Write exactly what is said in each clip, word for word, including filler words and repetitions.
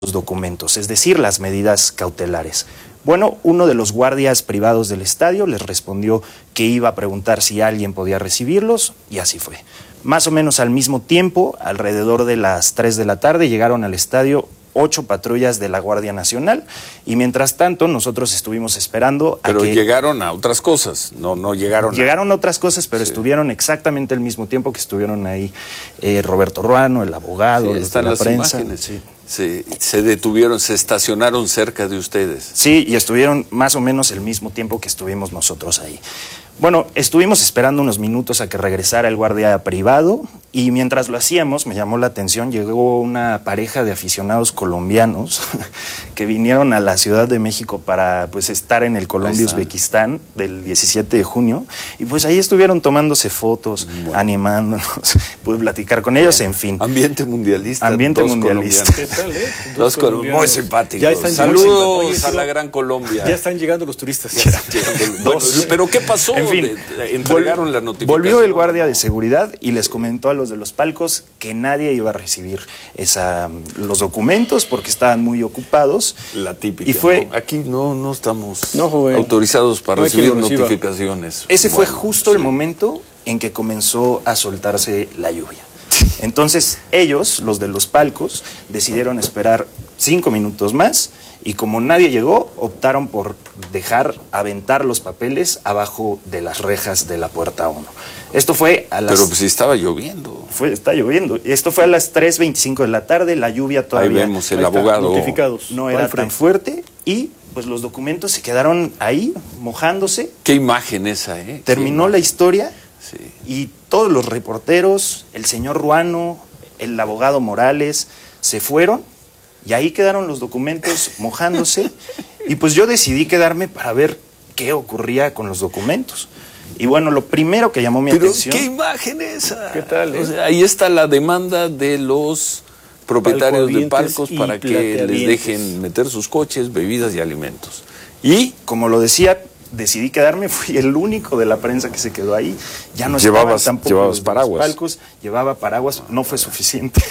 documentos, es decir, las medidas cautelares. Bueno, uno de los guardias privados del estadio les respondió que iba a preguntar si alguien podía recibirlos, y así fue. Más o menos al mismo tiempo, alrededor de las tres de la tarde, llegaron al estadio ocho patrullas de la Guardia Nacional, y mientras tanto nosotros estuvimos esperando a Pero que... llegaron a otras cosas, no, no llegaron Llegaron a... a otras cosas, pero sí. Estuvieron exactamente el mismo tiempo que estuvieron ahí eh, Roberto Ruano, el abogado, sí, los están de la las prensa. Imágenes, sí. Se, se detuvieron, se estacionaron cerca de ustedes. Sí, y estuvieron más o menos el mismo tiempo que estuvimos nosotros ahí. Bueno, estuvimos esperando unos minutos a que regresara el guardia privado, y mientras lo hacíamos, me llamó la atención, llegó una pareja de aficionados colombianos que vinieron a la Ciudad de México para pues estar en el Colombia-Uzbekistán del diecisiete de junio, y pues ahí estuvieron tomándose fotos, bueno. animándonos, pude platicar con ellos, en fin. Ambiente mundialista. Ambiente mundialista. ¿Qué tal, eh? Dos colombianos. Muy simpáticos. Ya están Saludos Oye, a la gran Colombia. Ya están llegando los turistas. Ya están llegando. Bueno, pero ¿qué pasó? En fin, de, de, entregaron la notificación. Volvió el guardia de seguridad y les comentó a los de los palcos que nadie iba a recibir esa, los documentos porque estaban muy ocupados. La típica. Y fue, no, aquí no, no estamos no, joven, autorizados para no recibir notificaciones. Ese bueno, fue justo sí. el momento en que comenzó a soltarse la lluvia. Entonces ellos, los de los palcos, decidieron esperar cinco minutos más, y como nadie llegó, optaron por dejar aventar los papeles abajo de las rejas de la puerta uno. Esto fue a las... Pero pues estaba lloviendo. Fue, está lloviendo. Esto fue a las tres veinticinco de la tarde, la lluvia todavía... Ahí vemos el abogado. Notificados. No era tan fuerte, y pues los documentos se quedaron ahí, mojándose. Qué imagen esa, ¿eh? Terminó la historia, sí. Y todos los reporteros, el señor Ruano, el abogado Morales, se fueron, y ahí quedaron los documentos mojándose, y pues yo decidí quedarme para ver qué ocurría con los documentos. Y bueno, lo primero que llamó mi Pero atención... ¿qué imagen esa? ¿Qué tal? Eh? O sea, ahí está la demanda de los propietarios de palcos para que les dejen meter sus coches, bebidas y alimentos. Y, como lo decía, decidí quedarme, fui el único de la prensa que se quedó ahí. Ya no llevabas, estaban tampoco llevabas los paraguas. Palcos, llevaba paraguas, no fue suficiente.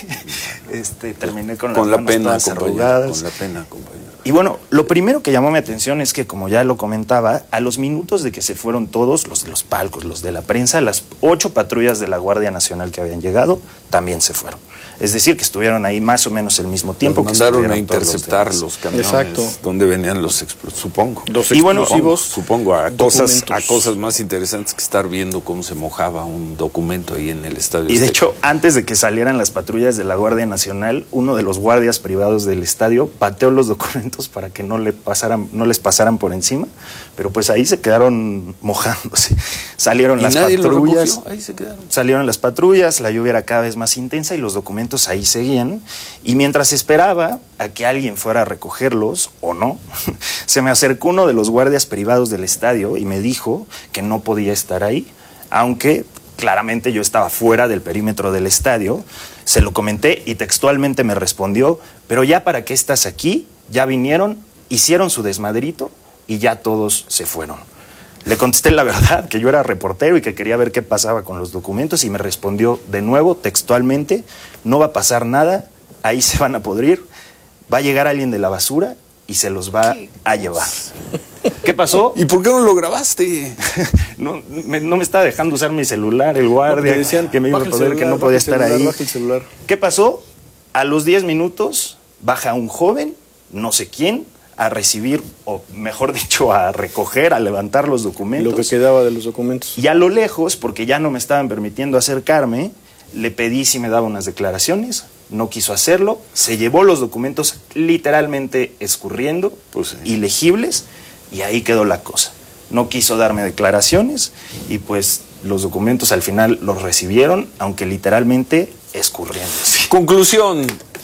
Este, terminé con, con las la manos pena, todas arrugadas. Con la pena, compañero. Y bueno, lo primero que llamó mi atención es que, como ya lo comentaba, a los minutos de que se fueron todos, los de los palcos, los de la prensa, las ocho patrullas de la Guardia Nacional que habían llegado, también se fueron. Es decir, que estuvieron ahí más o menos el mismo tiempo. Los que mandaron a interceptar los, los camiones. Exacto. Donde venían los explosivos, supongo. Los y bueno, supongo, supongo a cosas, a cosas más interesantes que estar viendo cómo se mojaba un documento ahí en el estadio. Y de Azteca. hecho, antes de que salieran las patrullas de la Guardia Nacional, uno de los guardias privados del estadio pateó los documentos para que no le pasaran, no les pasaran por encima, pero pues ahí se quedaron mojándose. Salieron ¿Y las nadie patrullas, lo recogió? Ahí se quedaron. Salieron las patrullas, la lluvia era cada vez más intensa y los documentos ahí seguían. Y mientras esperaba a que alguien fuera a recogerlos o no, se me acercó uno de los guardias privados del estadio y me dijo que no podía estar ahí, aunque claramente yo estaba fuera del perímetro del estadio. Se lo comenté y textualmente me respondió: pero ya para qué estás aquí, ya vinieron, hicieron su desmadrito y ya todos se fueron. Le contesté la verdad, que yo era reportero y que quería ver qué pasaba con los documentos, y me respondió de nuevo textualmente: no va a pasar nada, ahí se van a podrir, va a llegar alguien de la basura y se los va a llevar. ¿Qué pasó? ¿Y por qué no lo grabaste? No me, no me estaba dejando usar mi celular, el guardia, no, decían, que me iba a poder, celular, que no podía estar celular, ahí. Baja el celular. ¿Qué pasó? A los diez minutos baja un joven, no sé quién, a recibir, o mejor dicho, a recoger, a levantar los documentos. Lo que quedaba de los documentos. Y a lo lejos, porque ya no me estaban permitiendo acercarme, le pedí si me daba unas declaraciones, no quiso hacerlo, se llevó los documentos literalmente escurriendo, pues sí. ilegibles, y ahí quedó la cosa. No quiso darme declaraciones, y pues los documentos al final los recibieron, aunque literalmente escurriendo. Conclusión.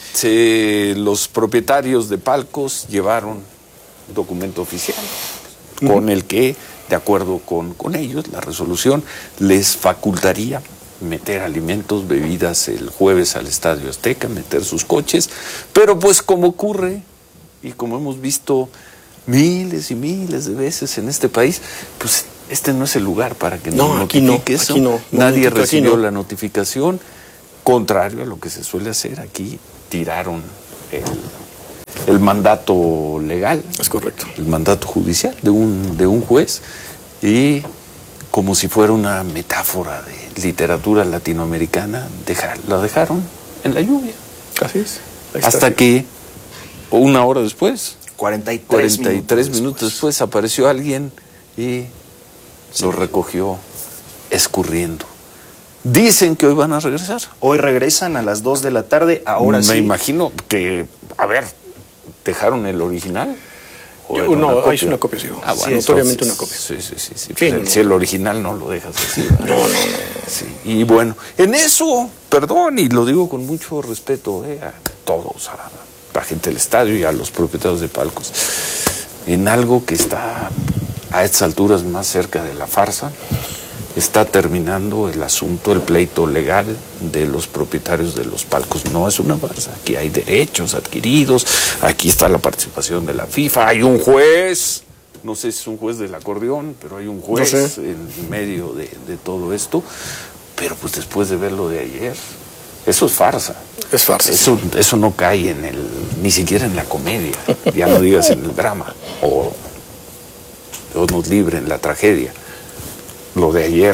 Se, los propietarios de palcos llevaron documento oficial uh-huh. con el que, de acuerdo con, con ellos, la resolución les facultaría meter alimentos, bebidas el jueves al Estadio Azteca, meter sus coches, pero pues como ocurre y como hemos visto miles y miles de veces en este país, pues este no es el lugar para que no, nos aquí no, notifique eso. Aquí no, Nadie aquí recibió no. la notificación, contrario a lo que se suele hacer aquí. Tiraron el, el mandato legal. Es correcto. El mandato judicial de un, de un juez, y como si fuera una metáfora de literatura latinoamericana, dejar, la dejaron en la lluvia. Así es. Ahí está, Hasta sí. que una hora después, cuarenta y tres, cuarenta y tres minutos, minutos después, apareció alguien y Sí. lo recogió escurriendo. Dicen que hoy van a regresar. Hoy regresan a las dos de la tarde, ahora Me sí. imagino que, a ver, ¿dejaron el original? ¿O Yo- era no, una copia? es una copia, sí. Ah, Sí, bueno, notoriamente entonces, una copia. Sí, sí, sí. sí. Sí, Pues, no, no. Si el original no lo dejas así. No, no, no. Sí. Y bueno, en eso, perdón, y lo digo con mucho respeto eh, a todos, a la gente del estadio y a los propietarios de palcos, en algo que está a estas alturas más cerca de la farsa, está terminando el asunto, el pleito legal de los propietarios de los palcos. No es una farsa, aquí hay derechos adquiridos, aquí está la participación de la FIFA, hay un juez, no sé si es un juez del acordeón, pero hay un juez No sé. en medio de, de todo esto, pero pues después de ver lo de ayer, eso es farsa. Es farsa. Eso, eso no cae en el, ni siquiera en la comedia, ya no digas en el drama, o Dios nos libre en la tragedia. Lo de ayer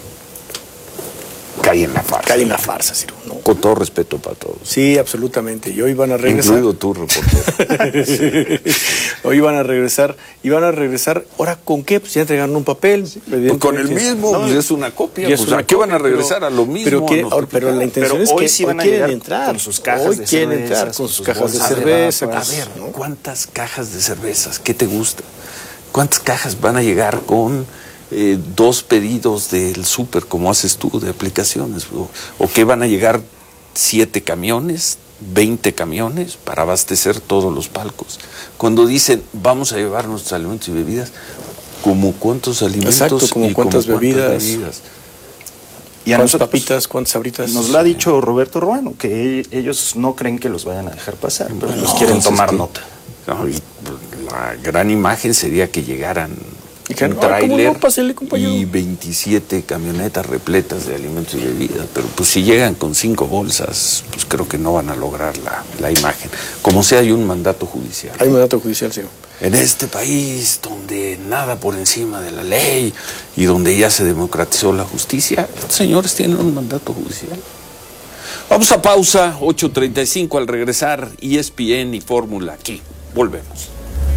cae en la farsa. Cae en la farsa, Ciro. ¿no? Con todo respeto para todos. Sí, absolutamente. Y hoy van a regresar. Incluido tú, reportero. Hoy van a regresar. Y van a regresar. ¿Ahora con qué? Pues ya entregaron un papel. Pues con el mismo, No, pues es una copia. y es Pues, una ¿a qué van a copia, regresar? pero- A lo mismo. Pero, quiere- a los ahora, pero la propietarios. intención Pero es hoy que sí hoy van a quieren llegar entrar. con sus cajas hoy de quieren cervezas, entrar con con sus sus cajas de bolsas de cerveza. papas. con- A ver, ¿no? ¿cuántas cajas de cervezas? ¿Qué te gusta? ¿Cuántas cajas van a llegar con eh, dos pedidos del súper, como haces tú, de aplicaciones? ¿O, o qué van a llegar siete camiones, veinte camiones para abastecer todos los palcos? Cuando dicen, vamos a llevar nuestros alimentos y bebidas, ¿como cuántos alimentos Exacto, como y cuántas como bebidas. bebidas? Y a ¿Cuántas nosotros papitas? ¿Cuántas sabritas? nos lo ha dicho Roberto Ruano, que ellos no creen que los vayan a dejar pasar, pero Bueno, los quieren entonces, tomar ¿qué? nota. No, y, pues, la gran imagen sería que llegaran Y que, un "Ay, ¿cómo tráiler no? Pásele, compañero". y veintisiete camionetas repletas de alimentos y bebidas, pero pues si llegan con cinco bolsas, pues creo que no van a lograr la, la imagen. Como sea, hay un mandato judicial. Hay un mandato judicial, Ciro. En este país donde nada por encima de la ley y donde ya se democratizó la justicia, estos señores tienen un mandato judicial. Vamos a pausa, ocho treinta y cinco al regresar, E S P N y Fórmula aquí. Volvemos.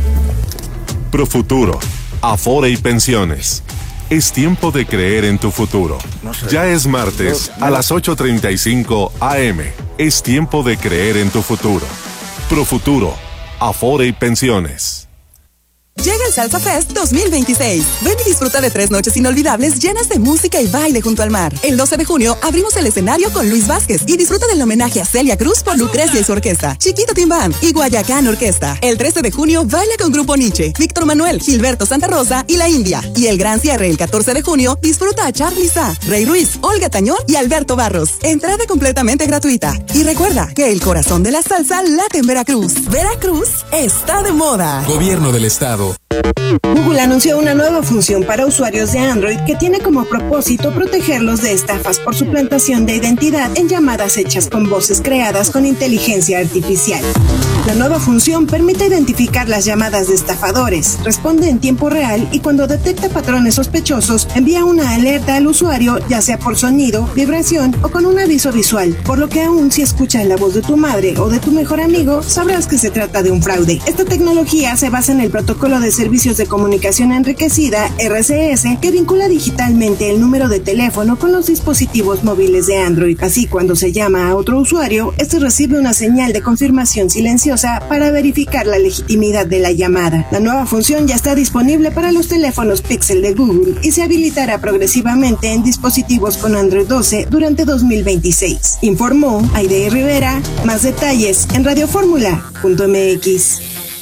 Profuturo, Afore y Pensiones. Es tiempo de creer en tu futuro. Ya es martes a las ocho treinta y cinco A M. Es tiempo de creer en tu futuro. Profuturo, Afore y Pensiones. Llega el Salsa Fest dos mil veintiséis. Ven y disfruta de tres noches inolvidables llenas de música y baile junto al mar. El doce de junio abrimos el escenario con Luis Vázquez y disfruta del homenaje a Celia Cruz por Lucrecia y su orquesta, Chiquito Team Band y Guayacán Orquesta. El trece de junio baila con Grupo Nietzsche, Víctor Manuel, Gilberto Santa Rosa y La India. Y el gran cierre el catorce de junio disfruta a Charly Sa, Rey Ruiz, Olga Tañón y Alberto Barros. Entrada completamente gratuita. Y recuerda que el corazón de la salsa late en Veracruz. Veracruz está de moda. Gobierno del Estado. Google anunció una nueva función para usuarios de Android que tiene como propósito protegerlos de estafas por suplantación de identidad en llamadas hechas con voces creadas con inteligencia artificial. La nueva función permite identificar las llamadas de estafadores, responde en tiempo real y cuando detecta patrones sospechosos envía una alerta al usuario, ya sea por sonido, vibración o con un aviso visual, por lo que aún si escuchas la voz de tu madre o de tu mejor amigo, sabrás que se trata de un fraude. Esta tecnología se basa en el protocolo de Servicios de Comunicación Enriquecida, R C S, que vincula digitalmente el número de teléfono con los dispositivos móviles de Android. Así, cuando se llama a otro usuario, este recibe una señal de confirmación silenciosa para verificar la legitimidad de la llamada. La nueva función ya está disponible para los teléfonos Pixel de Google y se habilitará progresivamente en dispositivos con Android doce durante dos mil veintiséis. Informó Aide Rivera. Más detalles en radioformula punto m x.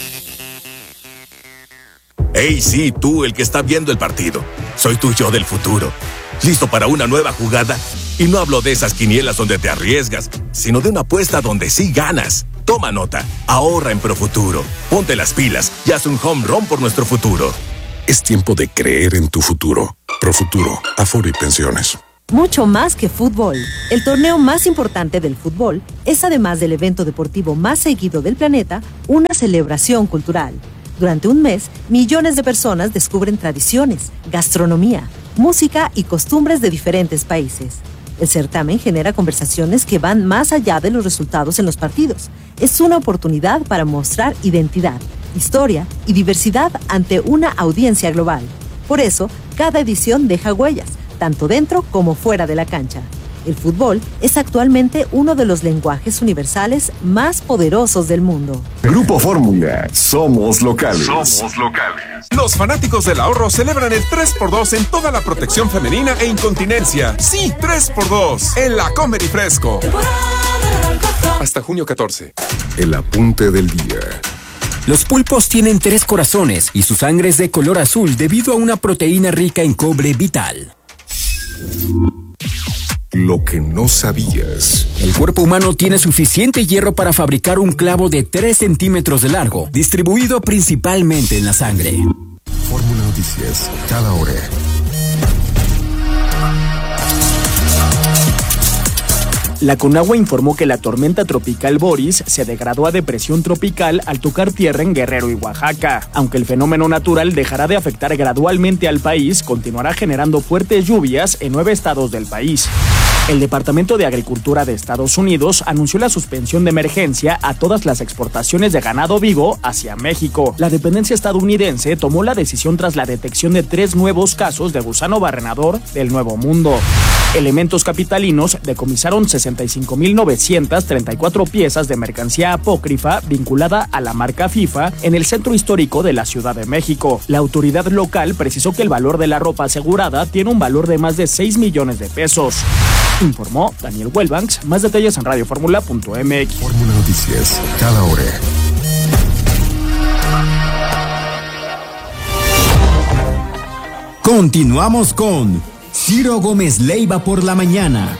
Hey, sí, tú, el que está viendo el partido. Soy tu yo del futuro. ¿Listo para una nueva jugada? Y no hablo de esas quinielas donde te arriesgas, sino de una apuesta donde sí ganas. Toma nota, ahorra en Profuturo. Ponte las pilas y haz un home run por nuestro futuro. Es tiempo de creer en tu futuro. Profuturo, Afore y Pensiones. mucho más que fútbol. El torneo más importante del fútbol es, además del evento deportivo más seguido del planeta, una celebración cultural. Durante un mes, millones de personas descubren tradiciones, gastronomía, música y costumbres de diferentes países. El certamen genera conversaciones que van más allá de los resultados en los partidos. Es una oportunidad para mostrar identidad, historia y diversidad ante una audiencia global. Por eso, cada edición deja huellas, tanto dentro como fuera de la cancha. El fútbol es actualmente uno de los lenguajes universales más poderosos del mundo. Grupo Fórmula, somos locales. Somos locales. Los fanáticos del ahorro celebran el tres por dos en toda la protección femenina e incontinencia. Sí, tres por dos en la Comer y Fresco. Hasta junio catorce. El apunte del día. Los pulpos tienen tres corazones y su sangre es de color azul debido a una proteína rica en cobre vital. Lo que no sabías. El cuerpo humano tiene suficiente hierro para fabricar un clavo de tres centímetros de largo, distribuido principalmente en la sangre. Fórmula Noticias, cada hora. La Conagua informó que la tormenta tropical Boris se degradó a depresión tropical al tocar tierra en Guerrero y Oaxaca. Aunque el fenómeno natural dejará de afectar gradualmente al país, continuará generando fuertes lluvias en nueve estados del país. El Departamento de Agricultura de Estados Unidos anunció la suspensión de emergencia a todas las exportaciones de ganado vivo hacia México. La dependencia estadounidense tomó la decisión tras la detección de tres nuevos casos de gusano barrenador del Nuevo Mundo. Elementos capitalinos decomisaron sesenta y cinco mil novecientas treinta y cuatro piezas de mercancía apócrifa vinculada a la marca FIFA en el centro histórico de la Ciudad de México. La autoridad local precisó que el valor de la ropa asegurada tiene un valor de más de seis millones de pesos. Informó Daniel Welbanks. Más detalles en radio fórmula punto m x. Fórmula Noticias, cada hora. Continuamos con Ciro Gómez Leiva por la mañana.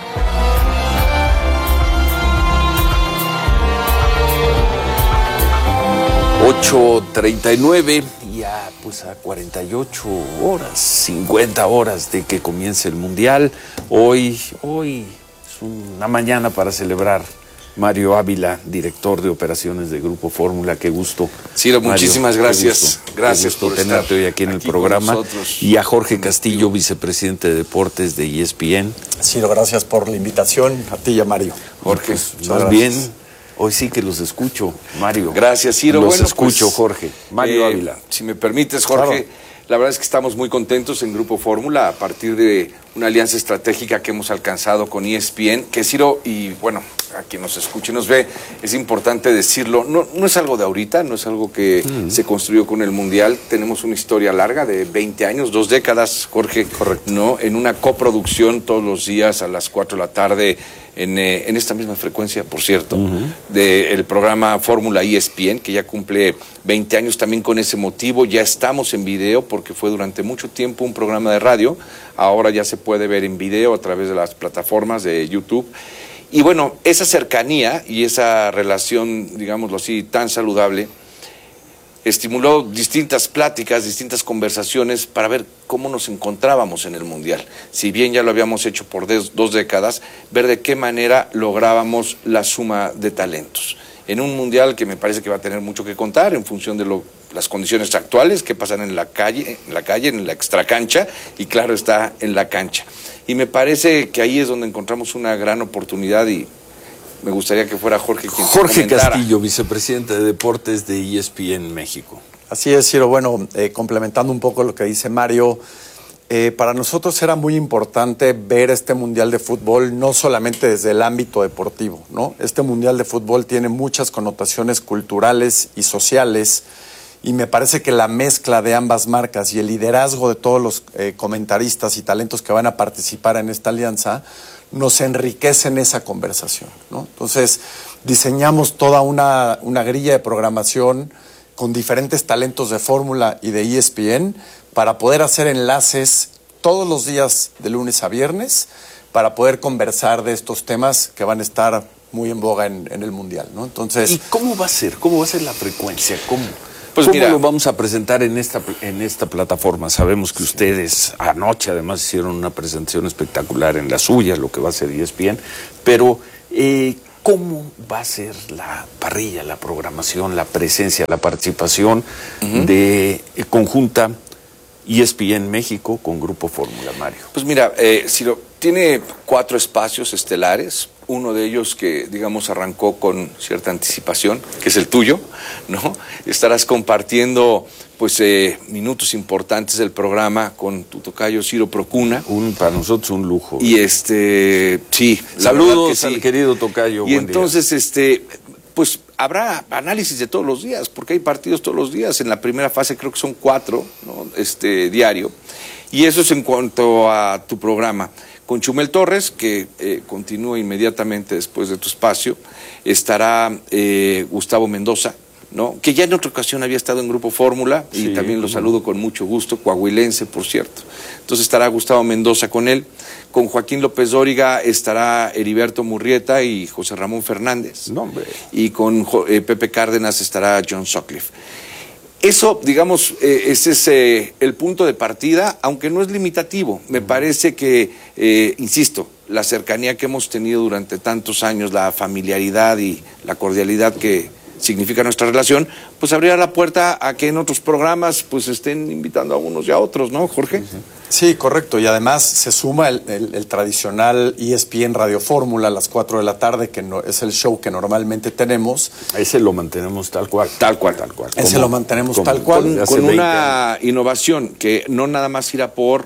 ocho treinta y nueve, ya pues a cuarenta y ocho horas, cincuenta horas de que comience el Mundial. Hoy, hoy es una mañana para celebrar. Mario Ávila, director de operaciones de Grupo Fórmula, qué gusto. Ciro, Mario, muchísimas gracias. Gusto, gracias por por tenerte estar hoy aquí en el aquí programa. con nosotros. Y a Jorge Castillo, vicepresidente de Deportes de E S P N. Ciro, gracias por la invitación, a ti y a Mario. Jorge, Muchas más gracias. bien, hoy sí que los escucho, Mario. Gracias, Ciro. Los Bueno, escucho, pues, Jorge. Mario eh, Ávila. Si me permites, Jorge, Claro. la verdad es que estamos muy contentos en Grupo Fórmula a partir de una alianza estratégica que hemos alcanzado con E S P N, que Ciro, y bueno, a quien nos escuche y nos ve, es importante decirlo, no, no es algo de ahorita, no es algo que mm. se construyó con el Mundial, tenemos una historia larga de veinte años, dos décadas, Jorge, Correcto. ¿no? En una coproducción todos los días a las cuatro de la tarde, en, eh, en esta misma frecuencia, por cierto, uh-huh. del programa Fórmula E S P N, que ya cumple veinte años también con ese motivo, ya estamos en video, porque fue durante mucho tiempo un programa de radio, ahora ya se puede ver en video a través de las plataformas de YouTube. Y bueno, esa cercanía y esa relación, digámoslo así, tan saludable, estimuló distintas pláticas, distintas conversaciones para ver cómo nos encontrábamos en el Mundial. Si bien ya lo habíamos hecho por des, dos décadas, ver de qué manera lográbamos la suma de talentos. En un Mundial que me parece que va a tener mucho que contar en función de lo, las condiciones actuales que pasan en la calle, en la calle, en la extracancha y claro está en la cancha. Y me parece que ahí es donde encontramos una gran oportunidad y me gustaría que fuera Jorge quien Jorge Castillo, vicepresidente de Deportes de E S P N México. Así es, Ciro. Bueno, eh, complementando un poco lo que dice Mario, eh, para nosotros era muy importante ver este Mundial de Fútbol no solamente desde el ámbito deportivo, ¿no? Este Mundial de Fútbol tiene muchas connotaciones culturales y sociales y me parece que la mezcla de ambas marcas y el liderazgo de todos los eh, comentaristas y talentos que van a participar en esta alianza nos enriquecen esa conversación, ¿no? Entonces, diseñamos toda una, una grilla de programación con diferentes talentos de Fórmula y de E S P N para poder hacer enlaces todos los días de lunes a viernes para poder conversar de estos temas que van a estar muy en boga en, en el Mundial, ¿no? Entonces, ¿y cómo va a ser? ¿Cómo va a ser la frecuencia? ¿Cómo? Pues Pues ¿Cómo mira, lo vamos a presentar en esta, en esta plataforma? Sabemos que ustedes anoche además hicieron una presentación espectacular en la suya, lo que va a ser E S P N, pero eh, ¿cómo va a ser la parrilla, la programación, la presencia, la participación uh-huh. de eh, conjunta E S P N México con Grupo Fórmula, Mario? Pues mira, eh, Ciro, tiene cuatro espacios estelares. Uno de ellos que, digamos, arrancó con cierta anticipación, que es el tuyo, ¿no? Estarás compartiendo, pues, eh, minutos importantes del programa con tu tocayo Ciro Procuna. Un, para nosotros un lujo. Y este, sí. Saludos sí. al querido tocayo. Y entonces, día. este, pues, habrá análisis de todos los días, porque hay partidos todos los días. En la primera fase creo que son cuatro, ¿no? Este, diario. Y eso es en cuanto a tu programa. Con Chumel Torres, que eh, continúa inmediatamente después de tu espacio, estará eh, Gustavo Mendoza, ¿no? Que ya en otra ocasión había estado en Grupo Fórmula, y sí, también lo saludo con mucho gusto, coahuilense, por cierto. Entonces estará Gustavo Mendoza con él. Con Joaquín López Dóriga estará Heriberto Murrieta y José Ramón Fernández. No, hombre. Y con eh, Pepe Cárdenas estará John Sutcliffe. Eso, digamos, eh, ese es eh, el punto de partida, aunque no es limitativo. Me parece que, eh, insisto, la cercanía que hemos tenido durante tantos años, la familiaridad y la cordialidad que significa nuestra relación, pues abrirá la puerta a que en otros programas pues estén invitando a unos y a otros, ¿no, Jorge? Sí, correcto. Y además se suma el, el, el tradicional E S P N Radio Fórmula a las cuatro de la tarde, que no, es el show que normalmente tenemos. Ese lo mantenemos tal cual. Tal cual. Tal cual. Ese como, lo mantenemos como, tal cual. Con, con una innovación que no nada más irá por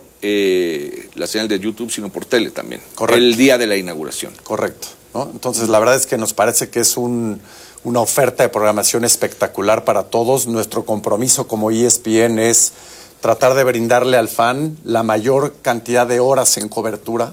eh, la señal de YouTube, sino por tele también. Correcto. El día de la inauguración. Correcto, ¿no? Entonces, la verdad es que nos parece que es un... una oferta de programación espectacular para todos. Nuestro compromiso como E S P N es tratar de brindarle al fan la mayor cantidad de horas en cobertura.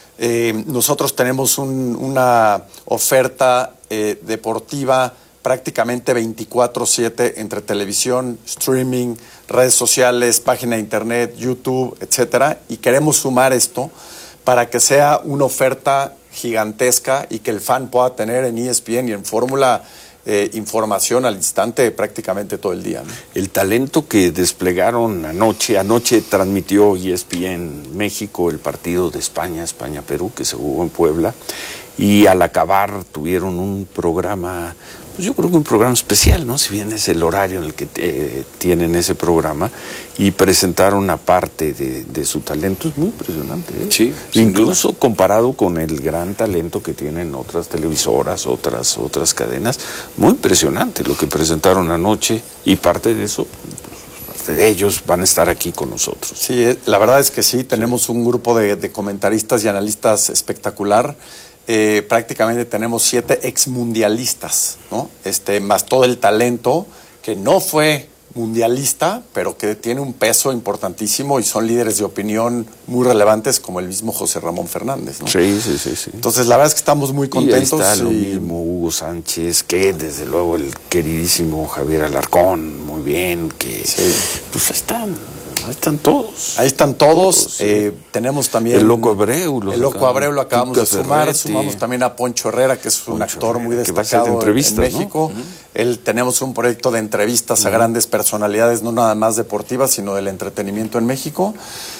Eh, nosotros tenemos un, una oferta eh, deportiva prácticamente veinticuatro siete entre televisión, streaming, redes sociales, página de internet, YouTube, etcétera. Y queremos sumar esto para que sea una oferta gigantesca y que el fan pueda tener en E S P N y en Fórmula eh, información al instante prácticamente todo el día, ¿no? El talento que desplegaron anoche, anoche transmitió E S P N México el partido de España, España-Perú, que se jugó en Puebla, y al acabar tuvieron un programa, pues yo creo que un programa especial, ¿no? Si bien es el horario en el que eh, tienen ese programa, y presentaron una parte de, de su talento, es muy impresionante, ¿eh? Sí, incluso comparado con el gran talento que tienen otras televisoras, otras, otras cadenas, muy impresionante lo que presentaron anoche, y parte de eso, parte de ellos van a estar aquí con nosotros. Sí, la verdad es que sí, tenemos un grupo de, de comentaristas y analistas espectacular. Eh, prácticamente tenemos siete exmundialistas, ¿no? Este, más todo el talento que no fue mundialista, pero que tiene un peso importantísimo y son líderes de opinión muy relevantes, como el mismo José Ramón Fernández, ¿no? Sí, sí, sí, sí. Entonces, la verdad es que estamos muy contentos. Y ahí está y... lo mismo Hugo Sánchez, que desde luego el queridísimo Javier Alarcón, muy bien, que sí. Pues ahí están. Ahí están todos. Ahí están todos. todos sí. eh, tenemos también... El Loco Abreu. El Loco Abreu lo acabamos de sumar. Ferretti. Sumamos también a Poncho Herrera, que es un Poncho actor Herrera, muy destacado en, en México. ¿No? Uh-huh. Él, tenemos un proyecto de entrevistas uh-huh. a grandes personalidades, no nada más deportivas, sino del entretenimiento en México.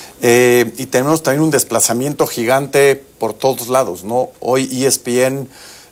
Eh, y tenemos también un desplazamiento gigante por todos lados, ¿no? Hoy E S P N...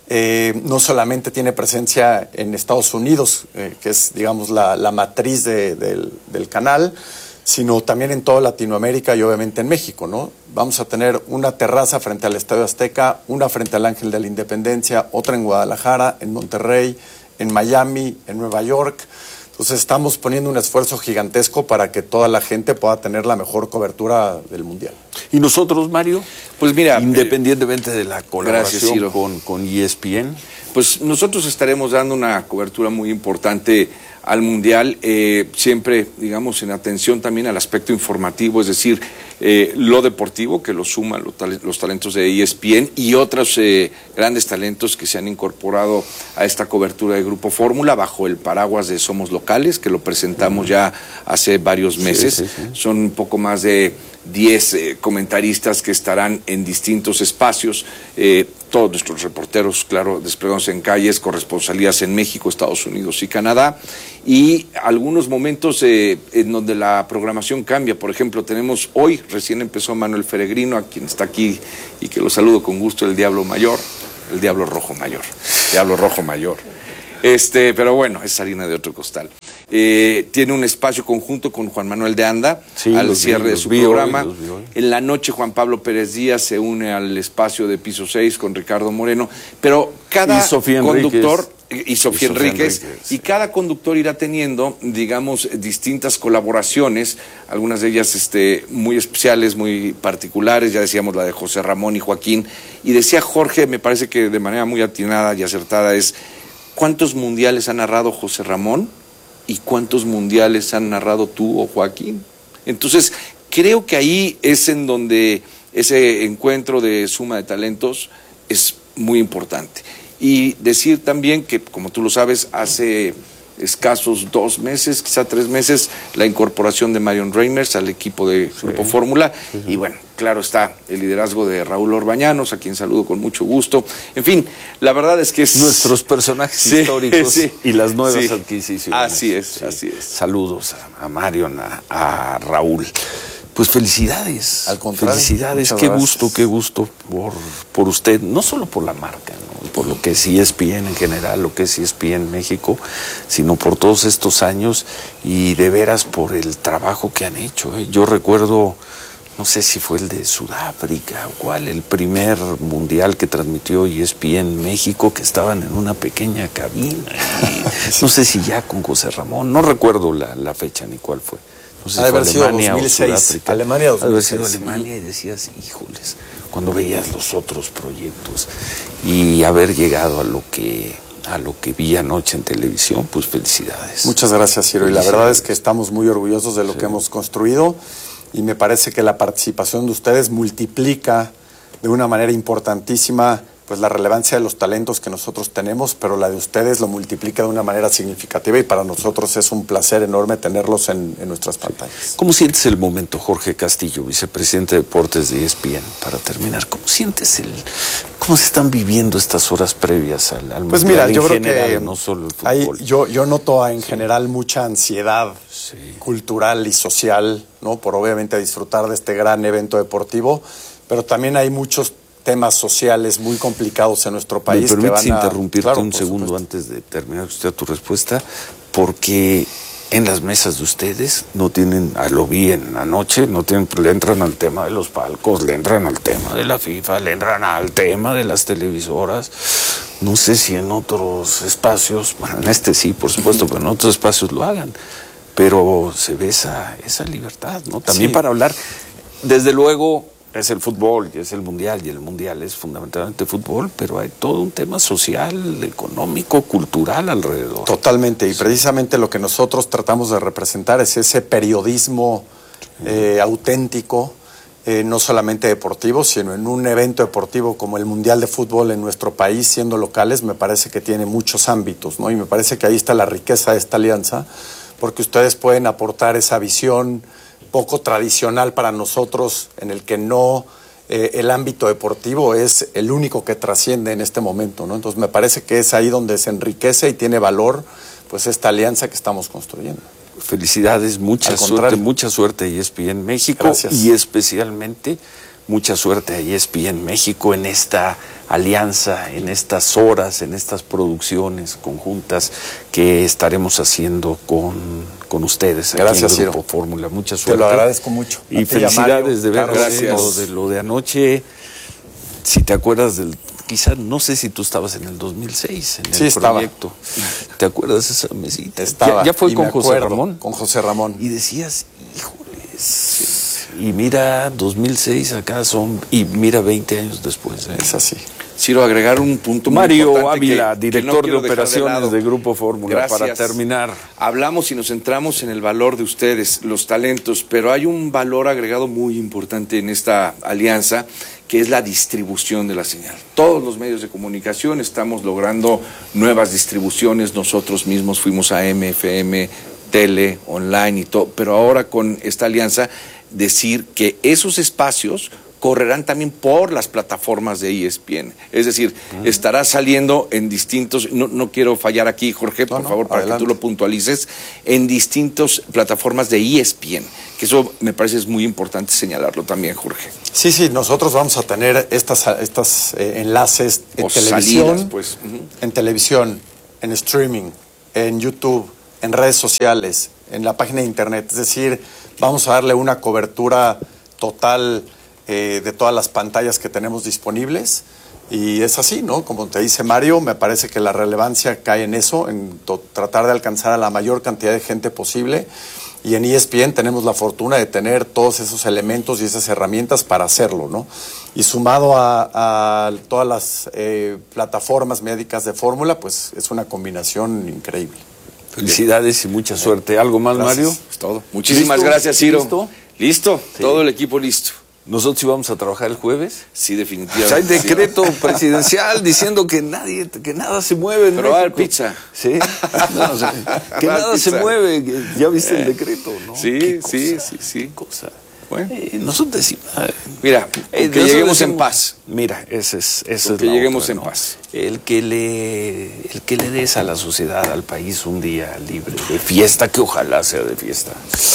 Eh, no solamente tiene presencia en Estados Unidos, eh, que es, digamos, la, la matriz de, del, del canal, sino también en toda Latinoamérica y obviamente en México, ¿no? Vamos a tener una terraza frente al Estadio Azteca, una frente al Ángel de la Independencia, otra en Guadalajara, en Monterrey, en Miami, en Nueva York. Entonces estamos poniendo un esfuerzo gigantesco para que toda la gente pueda tener la mejor cobertura del Mundial. ¿Y nosotros, Mario? Pues mira, independientemente de la colaboración gracias, con, con E S P N, pues nosotros estaremos dando una cobertura muy importante al Mundial, eh, siempre, digamos, en atención también al aspecto informativo, es decir, eh, lo deportivo, que lo suman los, tal los talentos de E S P N y otros eh, grandes talentos que se han incorporado a esta cobertura de Grupo Fórmula bajo el paraguas de Somos Locales, que lo presentamos ya hace varios meses. Sí, sí, sí. Son un poco más de diez eh, comentaristas que estarán en distintos espacios, eh, todos nuestros reporteros, claro, desplegándose en calles, corresponsalías en México, Estados Unidos y Canadá, y algunos momentos eh, en donde la programación cambia. Por ejemplo, tenemos hoy, recién empezó Manuel Peregrino, a quien está aquí y que lo saludo con gusto, el Diablo Mayor, el Diablo Rojo Mayor, Diablo Rojo Mayor. Este, pero bueno, es harina de otro costal. Eh, tiene un espacio conjunto con Juan Manuel de Anda, sí, al cierre vi, de su programa. Hoy, en la noche Juan Pablo Pérez Díaz se une al espacio de Piso seis con Ricardo Moreno, pero cada y conductor... Y Sofía, y Sofía Enríquez, Enríquez, y cada conductor irá teniendo, digamos, distintas colaboraciones, algunas de ellas este, muy especiales, muy particulares, ya decíamos la de José Ramón y Joaquín, y decía Jorge, me parece que de manera muy atinada y acertada, es ¿cuántos mundiales ha narrado José Ramón y cuántos mundiales han narrado tú o Joaquín? Entonces, creo que ahí es en donde ese encuentro de suma de talentos es muy importante. Y decir también que, como tú lo sabes, hace escasos dos meses, quizá tres meses, la incorporación de Marion Reimers al equipo de sí. Grupo Fórmula. Sí. Y bueno, claro está el liderazgo de Raúl Orbañanos, a quien saludo con mucho gusto. En fin, la verdad es que es... Nuestros personajes sí, históricos sí. y las nuevas sí. adquisiciones. Así es, sí. así es. Saludos a, a Marion, a, a Raúl. Pues felicidades. Al contrario. Felicidades, qué gracias. gusto, qué gusto por, por usted, no solo por la marca, ¿no? Por lo que es E S P N en general, lo que es E S P N México, sino por todos estos años y de veras por el trabajo que han hecho. ¿eh? Yo recuerdo, no sé si fue el de Sudáfrica o cuál, el primer mundial que transmitió E S P N México, que estaban en una pequeña cabina. Y no sé si ya con José Ramón, no recuerdo la, la fecha ni cuál fue. No sé ha de haber sido Alemania dos mil seis. O Sudáfrica. Alemania dos mil seis. Ha de haber sido Alemania y decías, híjoles, cuando veías los otros proyectos y haber llegado a lo que a lo que vi anoche en televisión, pues felicidades. Muchas gracias, Ciro. Y la verdad es que estamos muy orgullosos de lo sí. que hemos construido y me parece que la participación de ustedes multiplica de una manera importantísima pues la relevancia de los talentos que nosotros tenemos, pero la de ustedes lo multiplica de una manera significativa y para nosotros es un placer enorme tenerlos en, en nuestras pantallas. ¿Cómo sientes el momento, Jorge Castillo, vicepresidente de Deportes de E S P N, para terminar? ¿Cómo sientes el, cómo se están viviendo estas horas previas al, al pues mundial mira, yo en creo general, que no solo el hay, fútbol? yo, yo noto en sí. general mucha ansiedad sí. cultural y social, ¿no? Por obviamente disfrutar de este gran evento deportivo, pero también hay muchos temas sociales muy complicados en nuestro país. ¿Me permites que van a... interrumpirte claro, un segundo supuesto. antes de terminar usted tu respuesta? Porque en las mesas de ustedes no tienen, ah, lo vi en la noche, no tienen, le entran al tema de los palcos, le entran al tema de la FIFA, le entran al tema de las televisoras. No sé si en otros espacios, bueno, en este sí, por supuesto, pero en otros espacios lo hagan. Pero se ve esa, esa libertad, ¿no? También sí. para hablar, desde luego... Es el fútbol y es el mundial, y el mundial es fundamentalmente fútbol, pero hay todo un tema social, económico, cultural alrededor. Totalmente, y sí. precisamente lo que nosotros tratamos de representar es ese periodismo eh, auténtico, eh, no solamente deportivo, sino en un evento deportivo como el Mundial de Fútbol en nuestro país, siendo locales, me parece que tiene muchos ámbitos, ¿no? Y me parece que ahí está la riqueza de esta alianza, porque ustedes pueden aportar esa visión poco tradicional para nosotros, en el que no eh, el ámbito deportivo es el único que trasciende en este momento, ¿no? Entonces me parece que es ahí donde se enriquece y tiene valor pues esta alianza que estamos construyendo. Felicidades, mucha suerte, mucha suerte a E S P N México. Gracias. Y especialmente mucha suerte a E S P N México en esta alianza, en estas horas, en estas producciones conjuntas que estaremos haciendo con, con ustedes. Gracias, aquí en Grupo Ciro. Fórmula. Mucha suerte. Te lo agradezco mucho. Y felicidades de verdad. Gracias. Lo de, lo de anoche, si te acuerdas del... Quizás, no sé si tú estabas en el dos mil seis, en sí, el proyecto. Estaba. ¿Te acuerdas de esa mesita? Estaba. Ya, ya fue y con me José acuerdo, Ramón. Con José Ramón. Y decías, híjoles... Sí. Y mira, dos mil seis acá son, y mira veinte años después. ¿eh? Es así. Ciro, agregar un punto Mario muy importante. Ávila, que, director que no de operaciones de, de Grupo Fórmula, para terminar. Hablamos y nos centramos en el valor de ustedes, los talentos, pero hay un valor agregado muy importante en esta alianza, que es la distribución de la señal. Todos los medios de comunicación estamos logrando nuevas distribuciones, nosotros mismos fuimos a M F M, tele, online y todo, pero ahora con esta alianza, decir que esos espacios correrán también por las plataformas de E S P N. Es decir, uh-huh. estará saliendo en distintos, no, no quiero fallar aquí, Jorge, por no, favor, no, para adelante. Que tú lo puntualices, en distintas plataformas de E S P N, que eso me parece es muy importante señalarlo también, Jorge. Sí, sí, nosotros vamos a tener estas, estas eh, enlaces en o televisión, salidas, pues. uh-huh. en televisión, en streaming, en YouTube, en redes sociales, en la página de internet. Es decir, vamos a darle una cobertura total eh, de todas las pantallas que tenemos disponibles. Y es así, ¿no? Como te dice Mario, me parece que la relevancia cae en eso, en to- tratar de alcanzar a la mayor cantidad de gente posible. Y en E S P N tenemos la fortuna de tener todos esos elementos y esas herramientas para hacerlo, ¿no? Y sumado a, a todas las eh, plataformas médicas de Fórmula, pues es una combinación increíble. Felicidades y mucha suerte. ¿Algo más, Gracias. Mario? Es todo. Muchísimas ¿Listo? gracias, Ciro. ¿Listo? Listo, Sí. todo el equipo listo. ¿Nosotros íbamos a trabajar el jueves? Sí, definitivamente. Pues hay decreto presidencial diciendo que nadie, que nada se mueve en Pero va a haber México. pizza. Sí. No, o sea, que Va a haber nada pizza. se mueve. que ya viste el decreto, ¿no? Sí, ¿Qué sí, cosa? sí, sí. ¿Qué cosa? Bueno. Eh, nosotros decimos... eh, Mira, eh, que nosotros lleguemos decimos- en paz. Mira, ese es, ese Con es que la lleguemos otra, en ¿no? paz. El que le, el que le des a la sociedad, al país, un día libre de fiesta, que ojalá sea de fiesta.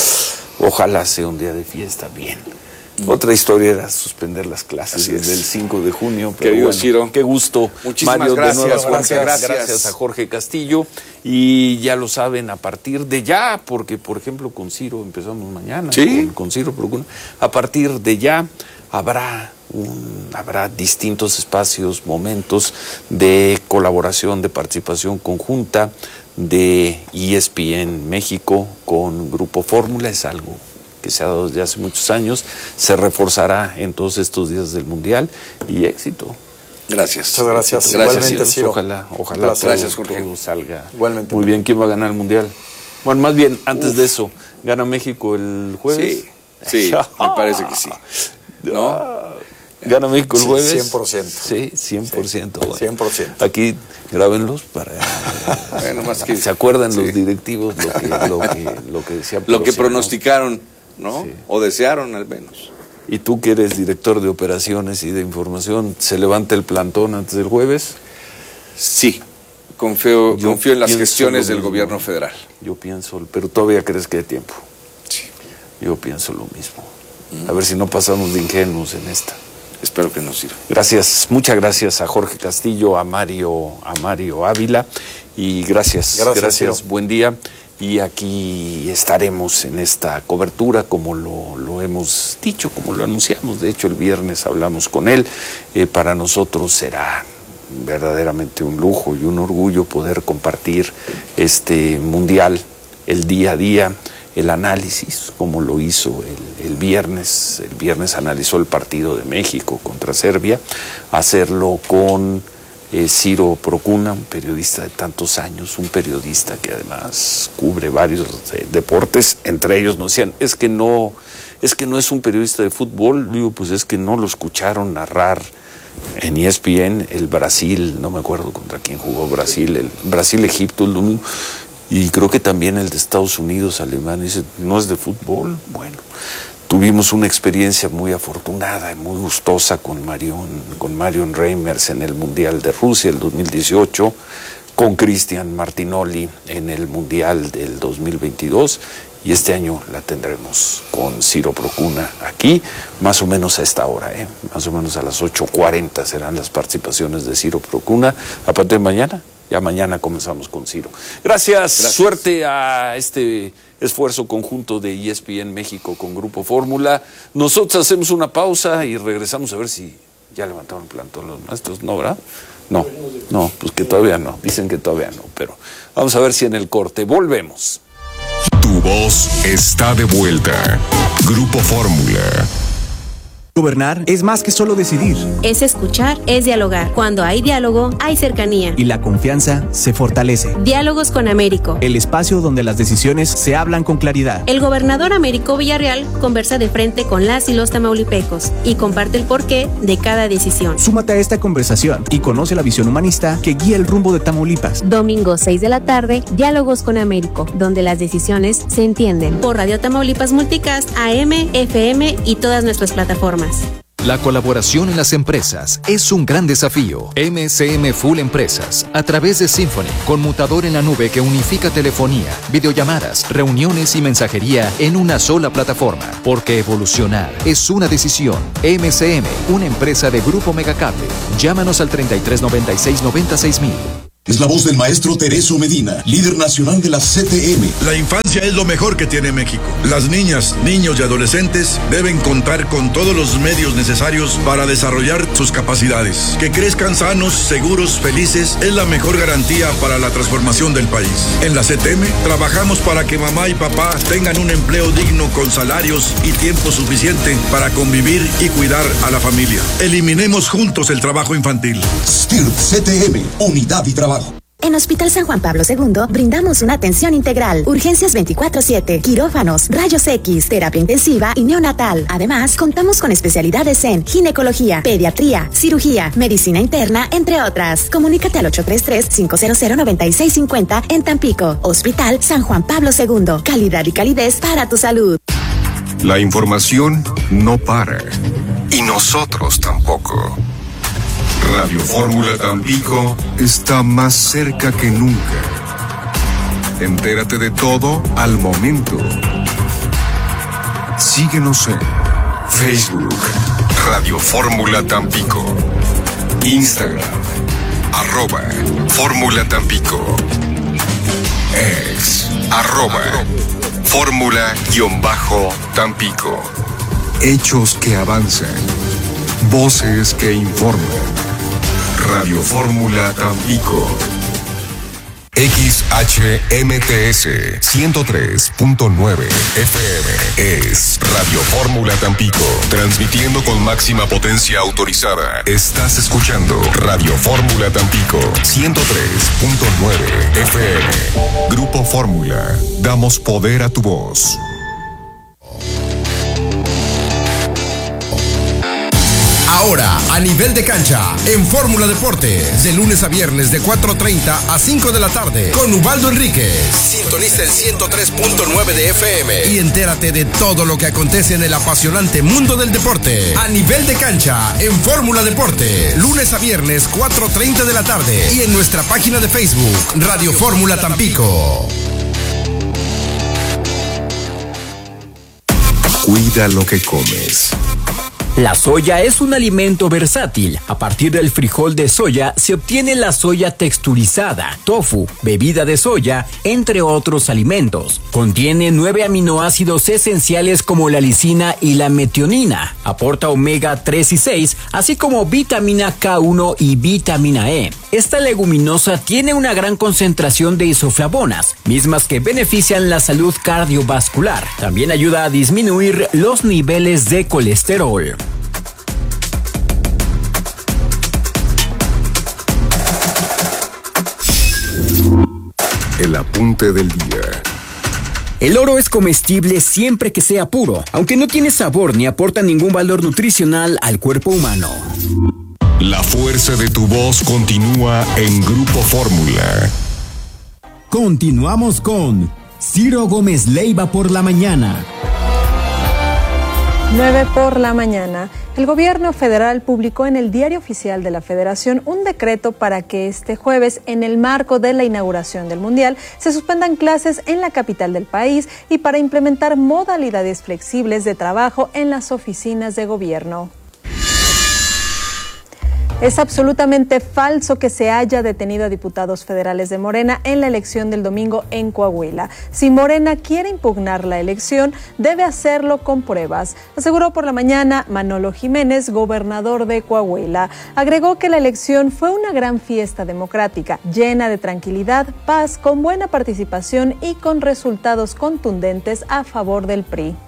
Ojalá sea un día de fiesta, bien. Otra historia era suspender las clases Así desde es. el cinco de junio. Pero Querido bueno, Ciro. qué gusto. Muchísimas Mario, gracias, de nueva Jorge, cuenta, gracias. gracias a Jorge Castillo. Y ya lo saben, a partir de ya, porque por ejemplo con Ciro empezamos mañana, ¿Sí? con, con Ciro Procuna, a partir de ya habrá un, habrá distintos espacios, momentos de colaboración, de participación conjunta de E S P N México con Grupo Fórmula. Es algo que se ha dado desde hace muchos años, se reforzará en todos estos días del Mundial y éxito. Gracias. Muchas gracias. Gracias, Igualmente, Ciro. Ciro. Ojalá, ojalá Un placer. todo, Gracias, Jorge. todo salga Igualmente. muy bien. ¿Quién va a ganar el Mundial? Bueno, más bien, antes de eso, ¿gana México el jueves? Sí, sí, me parece que sí. ¿No? ¿Gana México el Sí, jueves? cien por ciento. Sí, cien por ciento. Bueno, cien por ciento. Aquí grábenlos para... Bueno, más que- ¿Se acuerdan sí. los directivos lo que, lo que, lo que decía Lo que Porosino? pronosticaron, ¿no? Sí. O desearon al menos. Y tú que eres director de operaciones y de información, ¿se levanta el plantón antes del jueves? Sí, confío, Yo confío en las pienso gestiones lo del mismo. gobierno federal. Yo pienso, pero todavía crees que hay tiempo. Sí. Yo pienso lo mismo. A ver si no pasamos de ingenuos en esta. Espero que nos sirva. Gracias, muchas gracias a Jorge Castillo, a Mario, a Mario Ávila y gracias, Gracias, gracias, Ciro. buen día. Y aquí estaremos en esta cobertura como lo, lo hemos dicho, como lo anunciamos. De hecho, el viernes hablamos con él. Eh, para nosotros será verdaderamente un lujo y un orgullo poder compartir este mundial, el día a día, el análisis, como lo hizo el, el viernes. El viernes analizó el partido de México contra Serbia, hacerlo con eh, Ciro Procuna, un periodista de tantos años, un periodista que además cubre varios eh, deportes, entre ellos nos decían, es que no, es que no es un periodista de fútbol. Digo, pues es que no lo escucharon narrar en E S P N el Brasil, no me acuerdo contra quién jugó Brasil, el Brasil-Egipto el domingo. Y creo que también el de Estados Unidos, Alemania, dice, no es de fútbol. Bueno, tuvimos una experiencia muy afortunada y muy gustosa con Marion, con Marion Reimers en el Mundial de Rusia el dos mil dieciocho, con Cristian Martinoli en el Mundial del dos mil veintidós, y este año la tendremos con Ciro Procuna aquí, más o menos a esta hora, ¿eh? Más o menos a las ocho cuarenta serán las participaciones de Ciro Procuna. A partir de mañana, ya mañana comenzamos con Ciro. Gracias, Gracias. Suerte a este esfuerzo conjunto de E S P N México con Grupo Fórmula. Nosotros hacemos una pausa y regresamos a ver si ya levantaron el plantón los maestros, ¿no, verdad? No, no, pues que todavía no, dicen que todavía no, pero vamos a ver si en el corte volvemos. Tu voz está de vuelta. Grupo Fórmula. Gobernar es más que solo decidir. Es escuchar, es dialogar. Cuando hay diálogo, hay cercanía. Y la confianza se fortalece. Diálogos con Américo. El espacio donde las decisiones se hablan con claridad. El gobernador Américo Villarreal conversa de frente con las y los tamaulipecos y comparte el porqué de cada decisión. Súmate a esta conversación y conoce la visión humanista que guía el rumbo de Tamaulipas. Domingo seis de la tarde, Diálogos con Américo, donde las decisiones se entienden. Por Radio Tamaulipas Multicast, A M, F M y todas nuestras plataformas. La colaboración en las empresas es un gran desafío. M C M Full Empresas, a través de Symphony, conmutador en la nube que unifica telefonía, videollamadas, reuniones y mensajería en una sola plataforma. Porque evolucionar es una decisión. M C M, una empresa de Grupo Megacable. Llámanos al treinta y tres noventa y seis noventa y seis mil. Es la voz del maestro Tereso Medina, líder nacional de la C T M. La infancia es lo mejor que tiene México. Las niñas, niños y adolescentes deben contar con todos los medios necesarios para desarrollar sus capacidades. Que crezcan sanos, seguros, felices es la mejor garantía para la transformación del país. En la C T M trabajamos para que mamá y papá tengan un empleo digno con salarios y tiempo suficiente para convivir y cuidar a la familia. Eliminemos juntos el trabajo infantil. S T I R P C T M, unidad y trabajo. En Hospital San Juan Pablo segundo brindamos una atención integral, urgencias veinticuatro siete, quirófanos, rayos X, terapia intensiva y neonatal. Además, contamos con especialidades en ginecología, pediatría, cirugía, medicina interna, entre otras. Comunícate al ocho tres tres, cinco cero cero, nueve seis cinco cero en Tampico. Hospital San Juan Pablo segundo, calidad y calidez para tu salud. La información no para. Y nosotros tampoco. Radio Fórmula Tampico está más cerca que nunca. Entérate de todo al momento. Síguenos en Facebook, Radio Fórmula Tampico, Instagram, arroba Fórmula Tampico, ex, arroba Fórmula-Tampico. Hechos que avanzan, voces que informan. Radio Fórmula Tampico. X H M T S ciento tres punto nueve F M es Radio Fórmula Tampico, transmitiendo con máxima potencia autorizada. Estás escuchando Radio Fórmula Tampico ciento tres punto nueve F M. Grupo Fórmula, damos poder a tu voz. Ahora, a nivel de cancha, en Fórmula Deportes, de lunes a viernes de cuatro treinta a cinco de la tarde, con Ubaldo Enríquez. Sintoniza el ciento tres punto nueve de F M y entérate de todo lo que acontece en el apasionante mundo del deporte. A nivel de cancha, en Fórmula Deportes, lunes a viernes, cuatro treinta de la tarde, y en nuestra página de Facebook, Radio Fórmula Tampico. Cuida lo que comes. La soya es un alimento versátil. A partir del frijol de soya se obtiene la soya texturizada, tofu, bebida de soya, entre otros alimentos. Contiene nueve aminoácidos esenciales como la lisina y la metionina. Aporta omega tres y seis, así como vitamina K uno y vitamina E. Esta leguminosa tiene una gran concentración de isoflavonas, mismas que benefician la salud cardiovascular. También ayuda a disminuir los niveles de colesterol. El apunte del día. El oro es comestible siempre que sea puro, aunque no tiene sabor ni aporta ningún valor nutricional al cuerpo humano. La fuerza de tu voz continúa en Grupo Fórmula. Continuamos con Ciro Gómez Leiva por la mañana. nueve por la mañana. El gobierno federal publicó en el Diario Oficial de la Federación un decreto para que este jueves, en el marco de la inauguración del Mundial, se suspendan clases en la capital del país y para implementar modalidades flexibles de trabajo en las oficinas de gobierno. Es absolutamente falso que se haya detenido a diputados federales de Morena en la elección del domingo en Coahuila. Si Morena quiere impugnar la elección, debe hacerlo con pruebas, aseguró por la mañana Manolo Jiménez, gobernador de Coahuila. Agregó que la elección fue una gran fiesta democrática, llena de tranquilidad, paz, con buena participación y con resultados contundentes a favor del P R I.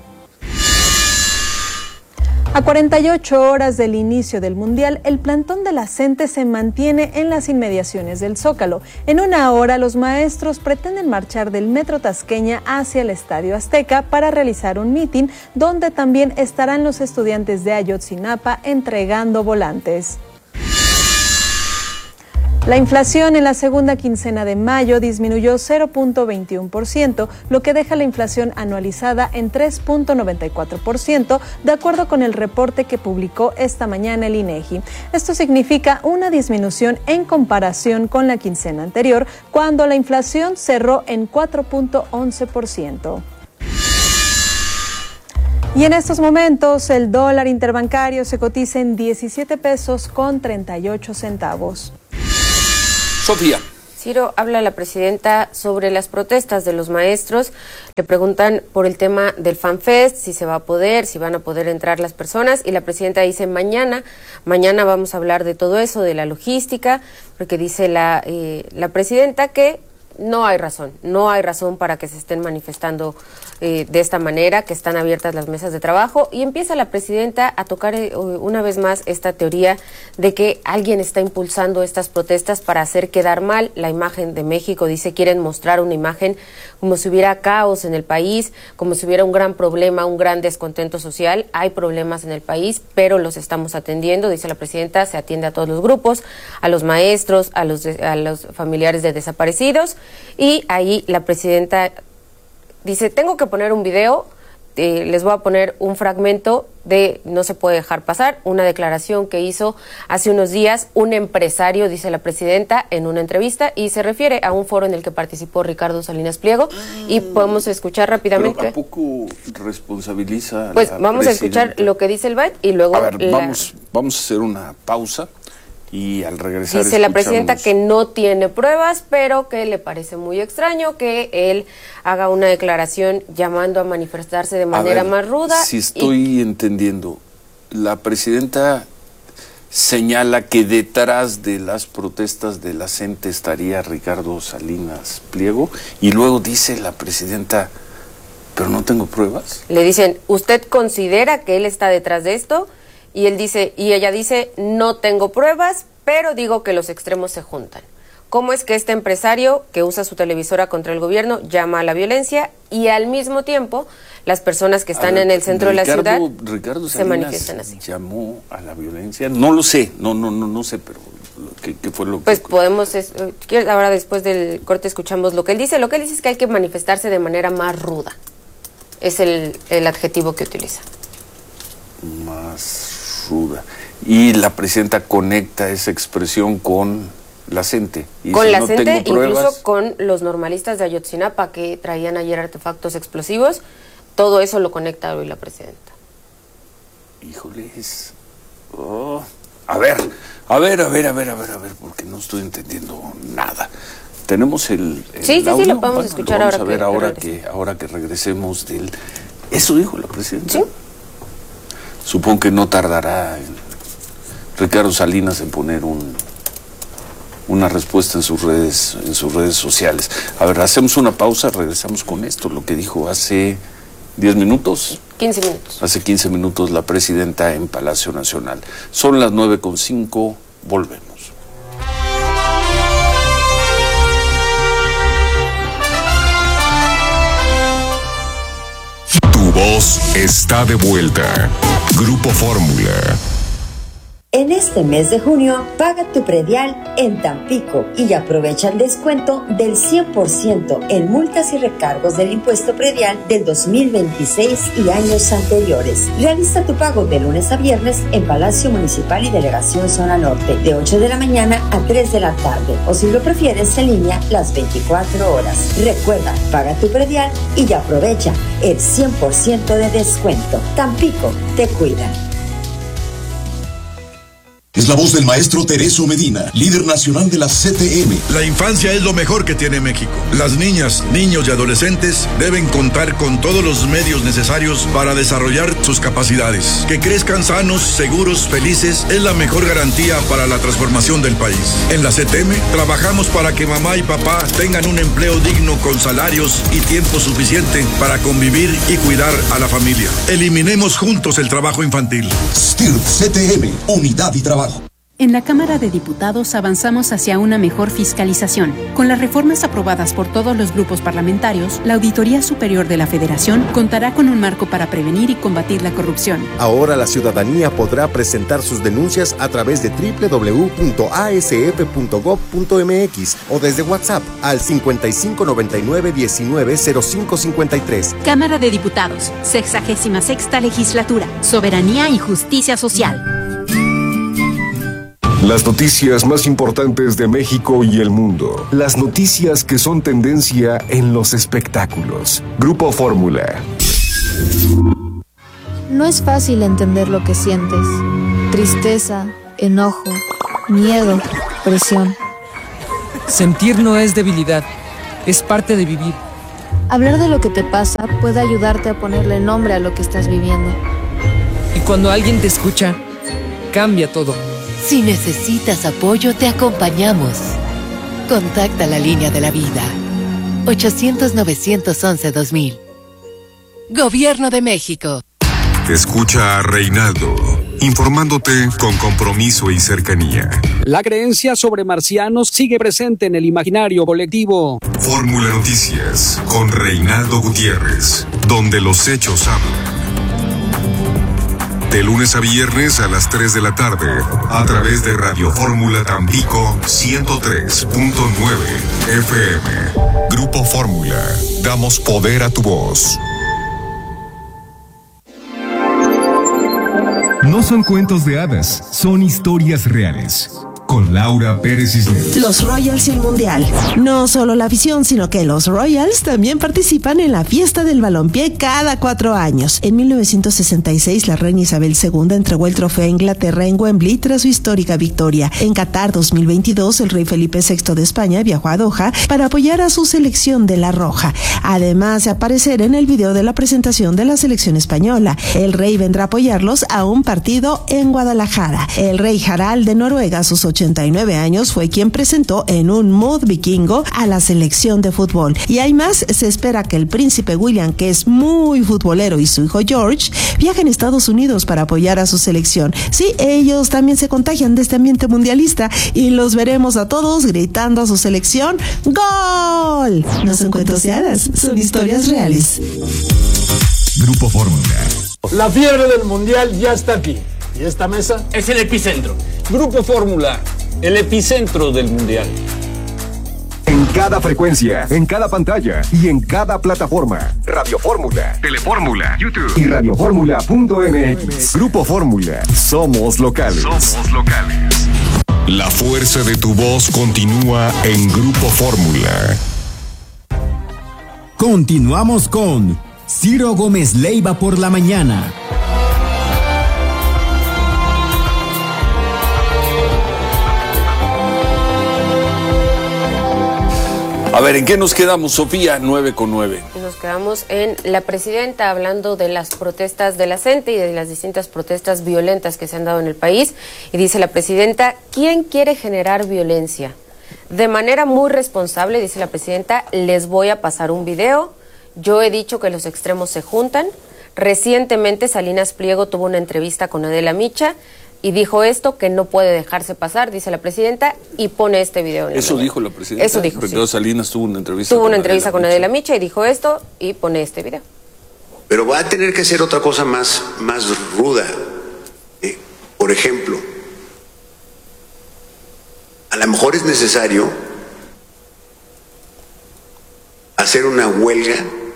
A cuarenta y ocho horas del inicio del Mundial, el plantón de la CENTE se mantiene en las inmediaciones del Zócalo. En una hora, los maestros pretenden marchar del Metro Tasqueña hacia el Estadio Azteca para realizar un mitin, donde también estarán los estudiantes de Ayotzinapa entregando volantes. La inflación en la segunda quincena de mayo disminuyó cero punto veintiuno por ciento, lo que deja la inflación anualizada en tres punto noventa y cuatro por ciento, de acuerdo con el reporte que publicó esta mañana el INEGI. Esto significa una disminución en comparación con la quincena anterior, cuando la inflación cerró en cuatro punto once por ciento. Y en estos momentos el dólar interbancario se cotiza en diecisiete pesos con treinta y ocho centavos. Sofía. Ciro, habla la presidenta sobre las protestas de los maestros. Le preguntan por el tema del FanFest, si se va a poder, si van a poder entrar las personas. Y la presidenta dice mañana, mañana vamos a hablar de todo eso, de la logística, porque dice la, eh, la presidenta que no hay razón, no hay razón para que se estén manifestando eh, de esta manera, que están abiertas las mesas de trabajo, y empieza la presidenta a tocar eh, una vez más esta teoría de que alguien está impulsando estas protestas para hacer quedar mal la imagen de México. Dice, quieren mostrar una imagen como si hubiera caos en el país, como si hubiera un gran problema, un gran descontento social. Hay problemas en el país, pero los estamos atendiendo, dice la presidenta, se atiende a todos los grupos, a los maestros, a los, de, a los familiares de desaparecidos. Y ahí la presidenta dice, tengo que poner un video, eh, les voy a poner un fragmento de no se puede dejar pasar, una declaración que hizo hace unos días un empresario, dice la presidenta, en una entrevista, y se refiere a un foro en el que participó Ricardo Salinas Pliego, y podemos escuchar rápidamente. ¿Pero a poco responsabiliza? Pues la vamos presidenta? a escuchar lo que dice el B A T y luego... A ver, la... vamos, vamos a hacer una pausa. Y al regresar dice la escuchamos... presidenta que no tiene pruebas, pero que le parece muy extraño que él haga una declaración llamando a manifestarse de manera a ver, más ruda. Si estoy y... entendiendo, la presidenta señala que detrás de las protestas de la gente estaría Ricardo Salinas Pliego, y luego dice la presidenta, pero no tengo pruebas. Le dicen, ¿usted considera que él está detrás de esto? Y él dice, y ella dice, no tengo pruebas, pero digo que los extremos se juntan. ¿Cómo es que este empresario que usa su televisora contra el gobierno llama a la violencia y al mismo tiempo las personas que están ver, en el centro Ricardo, de la ciudad Ricardo se manifiestan así? ¿Llamó a la violencia? No lo sé, no, no, no, no sé, pero ¿qué, qué fue lo que...? Pues podemos, ahora después del corte escuchamos lo que él dice. Lo que él dice es que hay que manifestarse de manera más ruda. Es el, el adjetivo que utiliza. Más ruda. Y la presidenta conecta esa expresión con la gente. Y con si la no gente, tengo pruebas, incluso con los normalistas de Ayotzinapa que traían ayer artefactos explosivos. Todo eso lo conecta hoy la presidenta. Híjoles. Oh. A ver, a ver, a ver, a ver, a ver, a ver, porque no estoy entendiendo nada. Tenemos el, el sí, sí, audio? sí, lo podemos bueno, escuchar lo vamos ahora. A ver, que, ahora que, ahora que regresemos del... ¿Eso dijo la presidenta? Sí. Supongo que no tardará en Ricardo Salinas en poner un, una respuesta en sus redes, en sus redes sociales. A ver, hacemos una pausa, regresamos con esto, lo que dijo hace diez minutos. quince minutos. Hace quince minutos la presidenta en Palacio Nacional. Son las nueve con cinco, volvemos. Tu voz está de vuelta. Grupo Fórmula. En este mes de junio, paga tu predial en Tampico y aprovecha el descuento del cien por ciento en multas y recargos del impuesto predial del dos mil veintiséis y años anteriores. Realiza tu pago de lunes a viernes en Palacio Municipal y Delegación Zona Norte, de ocho de la mañana a tres de la tarde, o si lo prefieres en línea, las veinticuatro horas. Recuerda, paga tu predial y aprovecha el cien por ciento de descuento. Tampico te cuida. Es la voz del maestro Tereso Medina, líder nacional de la C T M. La infancia es lo mejor que tiene México. Las niñas, niños y adolescentes deben contar con todos los medios necesarios para desarrollar sus capacidades. Que crezcan sanos, seguros, felices es la mejor garantía para la transformación del país. En la C T M trabajamos para que mamá y papá tengan un empleo digno con salarios y tiempo suficiente para convivir y cuidar a la familia. Eliminemos juntos el trabajo infantil. S T I R P C T M, Unidad y Trabajo. En la Cámara de Diputados avanzamos hacia una mejor fiscalización. Con las reformas aprobadas por todos los grupos parlamentarios, la Auditoría Superior de la Federación contará con un marco para prevenir y combatir la corrupción. Ahora la ciudadanía podrá presentar sus denuncias a través de doble u doble u doble u punto a s f punto gob punto m x o desde WhatsApp al cincuenta y cinco noventa y nueve diecinueve cero cinco cincuenta y tres. Cámara de Diputados, sexagésima sexta legislatura, soberanía y justicia social. Las noticias más importantes de México y el mundo. Las noticias que son tendencia en los espectáculos. Grupo Fórmula. No es fácil entender lo que sientes. Tristeza, enojo, miedo, presión. Sentir no es debilidad, es parte de vivir. Hablar de lo que te pasa puede ayudarte a ponerle nombre a lo que estás viviendo. Y cuando alguien te escucha, cambia todo. Si necesitas apoyo, te acompañamos. Contacta la línea de la vida. ochocientos, novecientos once, dos mil. Gobierno de México. Escucha a Reinaldo, informándote con compromiso y cercanía. La creencia sobre marcianos sigue presente en el imaginario colectivo. Fórmula Noticias, con Reinaldo Gutiérrez, donde los hechos hablan. De lunes a viernes a las tres de la tarde, a través de Radio Fórmula Tampico ciento tres punto nueve F M. Grupo Fórmula, damos poder a tu voz. No son cuentos de hadas, son historias reales. Con Laura Pérez Cisneros. Los Royals y el Mundial. No solo la afición, sino que los Royals también participan en la fiesta del balompié cada cuatro años. En mil novecientos sesenta y seis, la reina Isabel segunda entregó el trofeo a Inglaterra en Wembley tras su histórica victoria. En Qatar dos mil veintidós, el rey Felipe sexto de España viajó a Doha para apoyar a su selección de la Roja. Además de aparecer en el video de la presentación de la selección española. El rey vendrá a apoyarlos a un partido en Guadalajara. El rey Harald de Noruega, a sus ochenta y nueve años, fue quien presentó en un mood vikingo a la selección de fútbol. Y hay más, se espera que el príncipe William, que es muy futbolero, y su hijo George viajen a Estados Unidos para apoyar a su selección. Sí, ellos también se contagian de este ambiente mundialista y los veremos a todos gritando a su selección ¡Gol! No son cuentos de hadas, son historias reales. Grupo Fórmula. La fiebre del mundial ya está aquí. ¿Y esta mesa? Es el epicentro. Grupo Fórmula, el epicentro del mundial. En cada frecuencia, en cada pantalla y en cada plataforma. Radio Fórmula, Telefórmula, YouTube y radio fórmula punto m x. Grupo Fórmula, somos locales. Somos locales. La fuerza de tu voz continúa en Grupo Fórmula. Continuamos con Ciro Gómez Leiva por la mañana. A ver, ¿en qué nos quedamos, Sofía? nueve con nueve. Nos quedamos en la presidenta hablando de las protestas de la C E N T E y de las distintas protestas violentas que se han dado en el país. Y dice la presidenta, ¿quién quiere generar violencia? De manera muy responsable, dice la presidenta, les voy a pasar un video. Yo he dicho que los extremos se juntan. Recientemente Salinas Pliego tuvo una entrevista con Adela Micha y dijo esto, que no puede dejarse pasar, dice la presidenta, y pone este video. En Eso la dijo la presidenta. Eso dijo, Pero sí. Salinas tuvo una entrevista Tuvo con una entrevista Adela con Micha. Adela Micha y dijo esto y pone este video. Pero va a tener que ser otra cosa más, más ruda. Eh, por ejemplo, a lo mejor es necesario hacer una huelga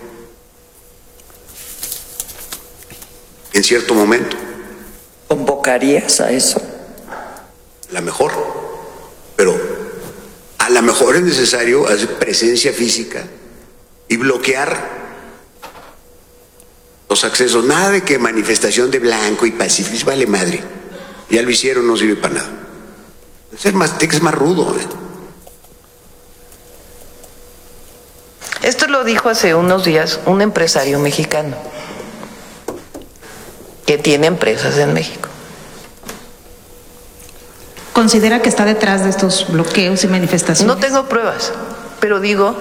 en cierto momento. ¿Convocarías a eso? A lo mejor, pero a lo mejor es necesario hacer presencia física y bloquear los accesos. Nada de que manifestación de blanco y pacífico, vale madre. Ya lo hicieron, no sirve para nada. Es más, es más rudo. ¿eh? Esto lo dijo hace unos días un empresario mexicano que tiene empresas en México. ¿Considera que está detrás de estos bloqueos y manifestaciones? No tengo pruebas, pero digo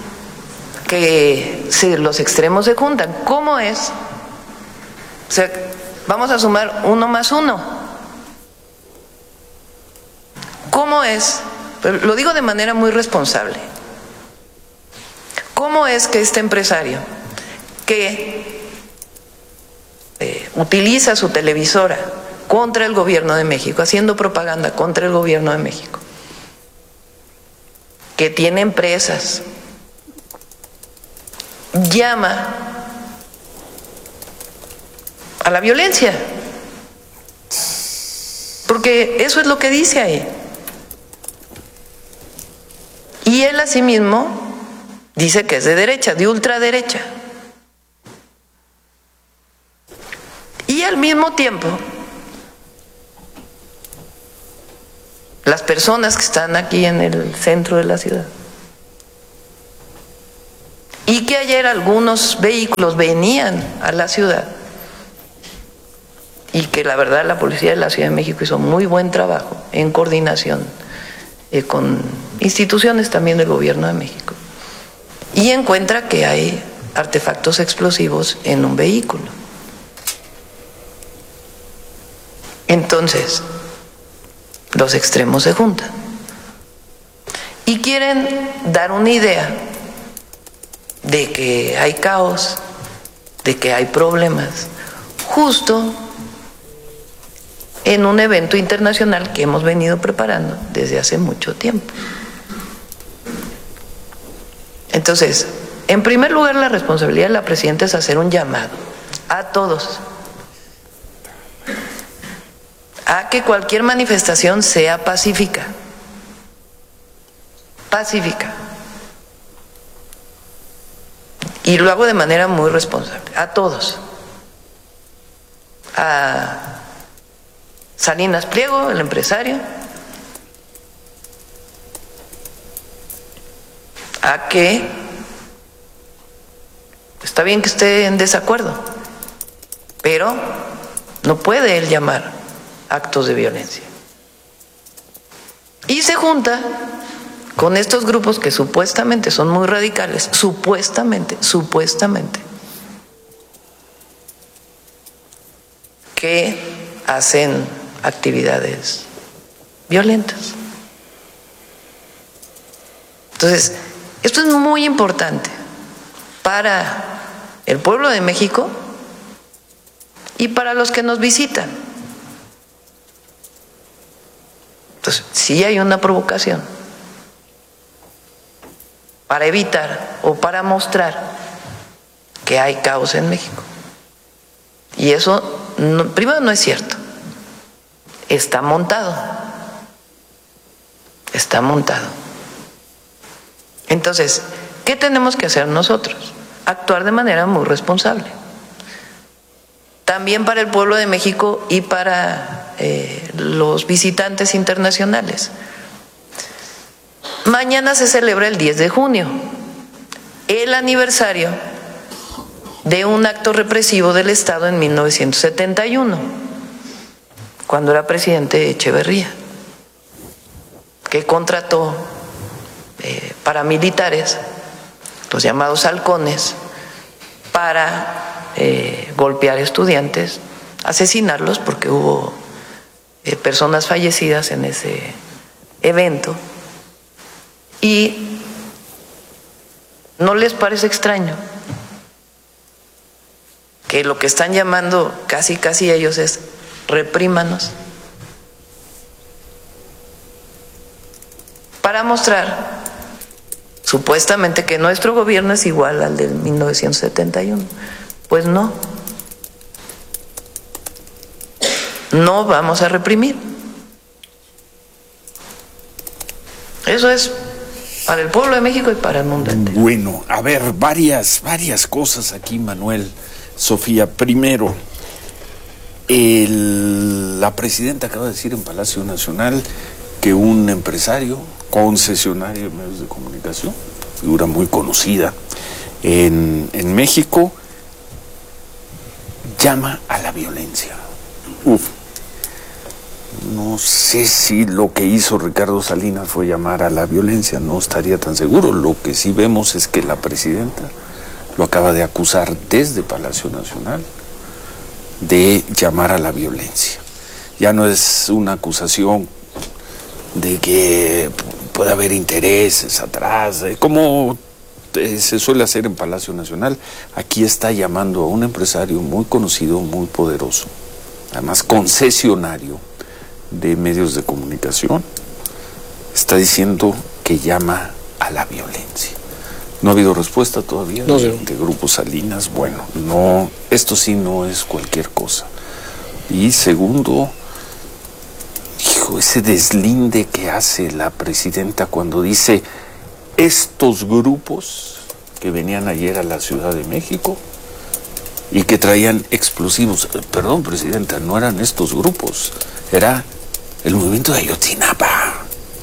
que si los extremos se juntan, ¿cómo es? O sea, vamos a sumar uno más uno. ¿cómo es? Pero lo digo de manera muy responsable. ¿Cómo es que este empresario que eh, utiliza su televisora contra el gobierno de México, haciendo propaganda contra el gobierno de México, que tiene empresas, llama a la violencia? Porque eso es lo que dice ahí. Y él asimismo dice que es de derecha, de ultraderecha. Y al mismo tiempo, las personas que están aquí en el centro de la ciudad, y que ayer algunos vehículos venían a la ciudad, y que la verdad la policía de la Ciudad de México hizo muy buen trabajo en coordinación eh, con instituciones también del gobierno de México, y encuentra que hay artefactos explosivos en un vehículo. Entonces, los extremos se juntan y quieren dar una idea de que hay caos, de que hay problemas, justo en un evento internacional que hemos venido preparando desde hace mucho tiempo. Entonces, en primer lugar, la responsabilidad de la presidenta es hacer un llamado a todos a que cualquier manifestación sea pacífica, pacífica. Y lo hago de manera muy responsable, a todos. A Salinas Pliego, el empresario, a que está bien que esté en desacuerdo, pero no puede él llamar actos de violencia. Y se junta con estos grupos que supuestamente son muy radicales, supuestamente, supuestamente, que hacen actividades violentas. Entonces, esto es muy importante para el pueblo de México y para los que nos visitan. Entonces, sí hay una provocación para evitar o para mostrar que hay caos en México. Y eso, no, primero, no es cierto. Está montado. Está montado. Entonces, ¿qué tenemos que hacer nosotros? Actuar de manera muy responsable. También para el pueblo de México y para eh, los visitantes internacionales. Mañana se celebra el diez de junio, el aniversario de un acto represivo del Estado en mil novecientos setenta y uno, cuando era presidente Echeverría, que contrató eh, paramilitares, los llamados halcones, para eh, golpear estudiantes, asesinarlos, porque hubo eh, personas fallecidas en ese evento. Y ¿no les parece extraño que lo que están llamando casi casi ellos es reprímanos? Para mostrar supuestamente que nuestro gobierno es igual al del mil novecientos setenta y uno. Pues no. No vamos a reprimir. Eso es para el pueblo de México y para el mundo entero. Bueno, a ver, varias, varias cosas aquí, Manuel, Sofía. Primero, el, la presidenta acaba de decir en Palacio Nacional que un empresario, concesionario de medios de comunicación, figura muy conocida en, en México, llama a la violencia. Uf. No sé si lo que hizo Ricardo Salinas fue llamar a la violencia, no estaría tan seguro. Lo que sí vemos es que la presidenta lo acaba de acusar desde Palacio Nacional de llamar a la violencia. Ya no es una acusación de que puede haber intereses atrás, eh, como eh, se suele hacer en Palacio Nacional. Aquí está llamando a un empresario muy conocido, muy poderoso, además concesionario de medios de comunicación. Está diciendo que llama a la violencia. No ha habido respuesta todavía no, de, de Grupo Salinas. Bueno, no, esto sí no es cualquier cosa. Y segundo, hijo, ese deslinde que hace la presidenta cuando dice estos grupos que venían ayer a la Ciudad de México y que traían explosivos. Perdón, presidenta, no eran estos grupos, era el movimiento de Ayotzinapa.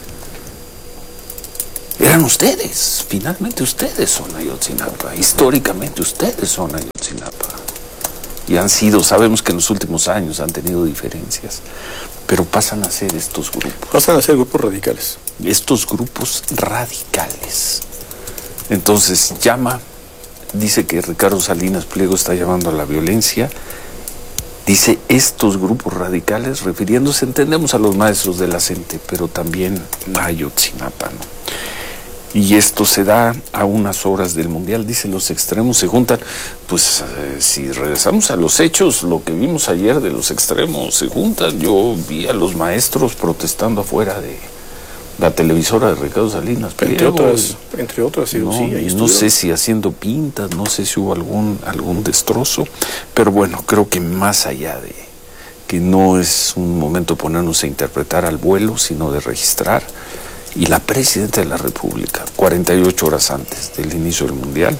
Eran ustedes, finalmente ustedes son Ayotzinapa, históricamente ustedes son Ayotzinapa. Y han sido, sabemos que en los últimos años han tenido diferencias, pero pasan a ser estos grupos. Pasan a ser grupos radicales. Estos grupos radicales. Entonces llama, dice que Ricardo Salinas Pliego está llamando a la violencia, dice estos grupos radicales, refiriéndose, entendemos, a los maestros de la CENTE, pero también a Ayotzinapa, ¿no? Y esto se da a unas horas del Mundial, dicen los extremos se juntan. Pues eh, si regresamos a los hechos, lo que vimos ayer de los extremos se juntan. Yo vi a los maestros protestando afuera de la televisora de Ricardo Salinas Pliego. Entre otras, entre otras, sí, no, sí, ahí no sé si haciendo pintas, no sé si hubo algún, algún destrozo, pero bueno, creo que más allá de que no es un momento de ponernos a interpretar al vuelo, sino de registrar. Y la presidenta de la República, cuarenta y ocho horas antes del inicio del Mundial,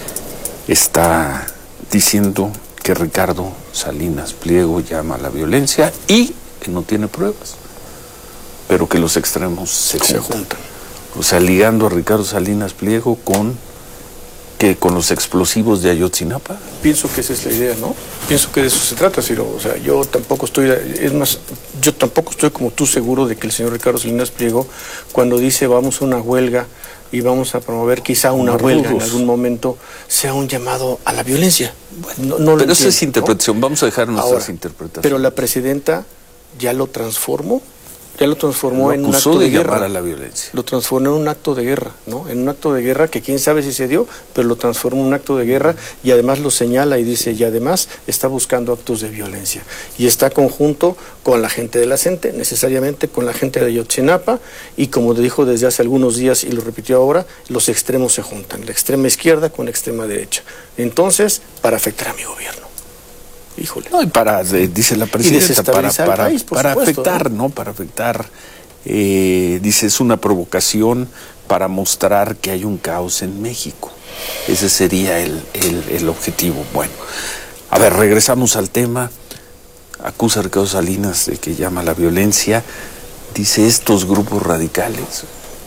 está diciendo que Ricardo Salinas Pliego llama a la violencia y que no tiene pruebas, pero que los extremos se juntan. Se juntan. O sea, ligando a Ricardo Salinas Pliego con, que con los explosivos de Ayotzinapa. Pienso que esa es la idea, ¿no? Pienso que de eso se trata, Ciro. O sea, yo tampoco estoy, es más, yo tampoco estoy como tú seguro de que el señor Ricardo Salinas Pliego, cuando dice vamos a una huelga y vamos a promover quizá una Marrudos. huelga en algún momento, sea un llamado a la violencia. Bueno, no, no pero lo eso es interpretación, ¿no? Vamos a dejar nuestras Ahora, interpretaciones. Pero la presidenta ya lo transformó. Ya lo transformó lo en un acusó acto de, de guerra. llamar a la violencia. Lo transformó en un acto de guerra, ¿no? En un acto de guerra que quién sabe si se dio, pero lo transformó en un acto de guerra y además lo señala y dice, y además está buscando actos de violencia. Y está conjunto con la gente de la CENTE, necesariamente con la gente de Ayotzinapa, y como te dijo desde hace algunos días y lo repitió ahora, los extremos se juntan, la extrema izquierda con la extrema derecha. Entonces, para afectar a mi gobierno. Híjole. No, y para, eh, dice la presidenta, para, para, país, para supuesto, afectar, ¿no? ¿no? Para afectar, eh, dice, es una provocación para mostrar que hay un caos en México. Ese sería el, el, el objetivo. Bueno, a ver, regresamos al tema. Acusa a Ricardo Salinas de que llama a la violencia. Dice estos grupos radicales,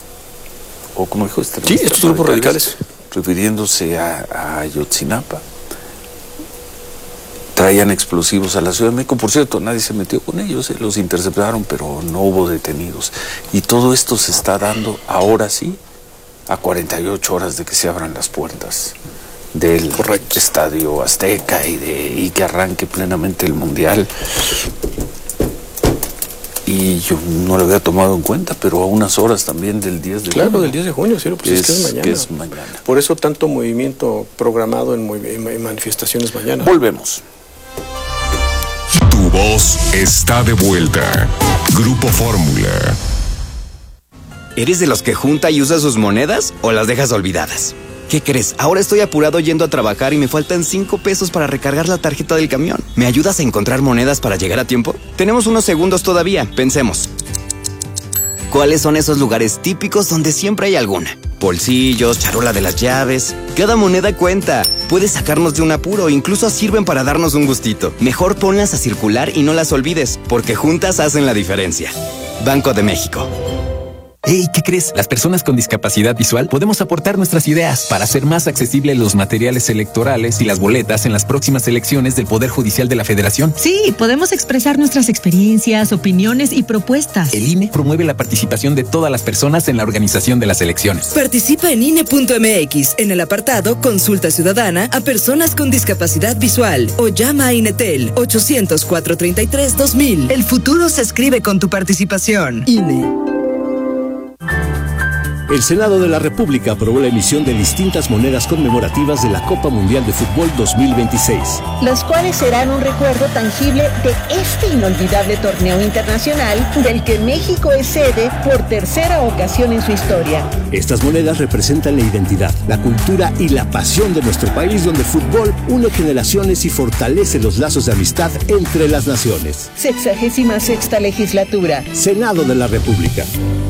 o como dijo este. Sí, estos grupos radicales. Refiriéndose a, a Ayotzinapa. Traían explosivos a la Ciudad de México. Por cierto, nadie se metió con ellos, eh, los interceptaron, pero no hubo detenidos. Y todo esto se está dando, ahora sí, a cuarenta y ocho horas de que se abran las puertas del Correcto. Estadio Azteca y, de, y que arranque plenamente el Mundial. Y yo no lo había tomado en cuenta, pero a unas horas también del diez de junio. Claro, del diez de junio, sí, pues es, es, que es mañana. Que es mañana. Por eso tanto movimiento programado en, en, en manifestaciones mañana. Volvemos. Tu voz está de vuelta. Grupo Fórmula. ¿Eres de los que junta y usa sus monedas o las dejas olvidadas? ¿Qué crees? Ahora estoy apurado yendo a trabajar y me faltan cinco pesos para recargar la tarjeta del camión. ¿Me ayudas a encontrar monedas para llegar a tiempo? Tenemos unos segundos todavía, pensemos. ¿Cuáles son esos lugares típicos donde siempre hay alguna? Bolsillos, charola de las llaves. Cada moneda cuenta. Puede sacarnos de un apuro, incluso sirven para darnos un gustito. Mejor ponlas a circular y no las olvides, porque juntas hacen la diferencia. Banco de México. Hey, ¿qué crees? Las personas con discapacidad visual podemos aportar nuestras ideas para hacer más accesibles los materiales electorales y las boletas en las próximas elecciones del Poder Judicial de la Federación. Sí, podemos expresar nuestras experiencias, opiniones y propuestas. El I N E promueve la participación de todas las personas en la organización de las elecciones. Participa en I N E punto M X en el apartado Consulta Ciudadana a personas con discapacidad visual o llama a INETEL ochocientos, cuatrocientos treinta y tres, dos mil. El futuro se escribe con tu participación. I N E. El Senado de la República aprobó la emisión de distintas monedas conmemorativas de la Copa Mundial de Fútbol dos mil veintiséis. Las cuales serán un recuerdo tangible de este inolvidable torneo internacional del que México es sede por tercera ocasión en su historia. Estas monedas representan la identidad, la cultura y la pasión de nuestro país, donde el fútbol une generaciones y fortalece los lazos de amistad entre las naciones. Sexagésima sexta legislatura. Senado de la República.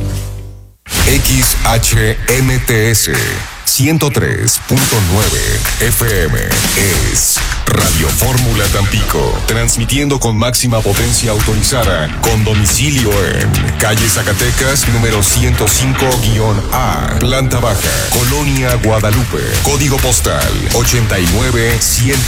X H M T S ciento tres punto nueve F M es Radio Fórmula Tampico, transmitiendo con máxima potencia autorizada, con domicilio en calle Zacatecas, número ciento cinco A, planta baja, Colonia Guadalupe, código postal ochenta y nueve ciento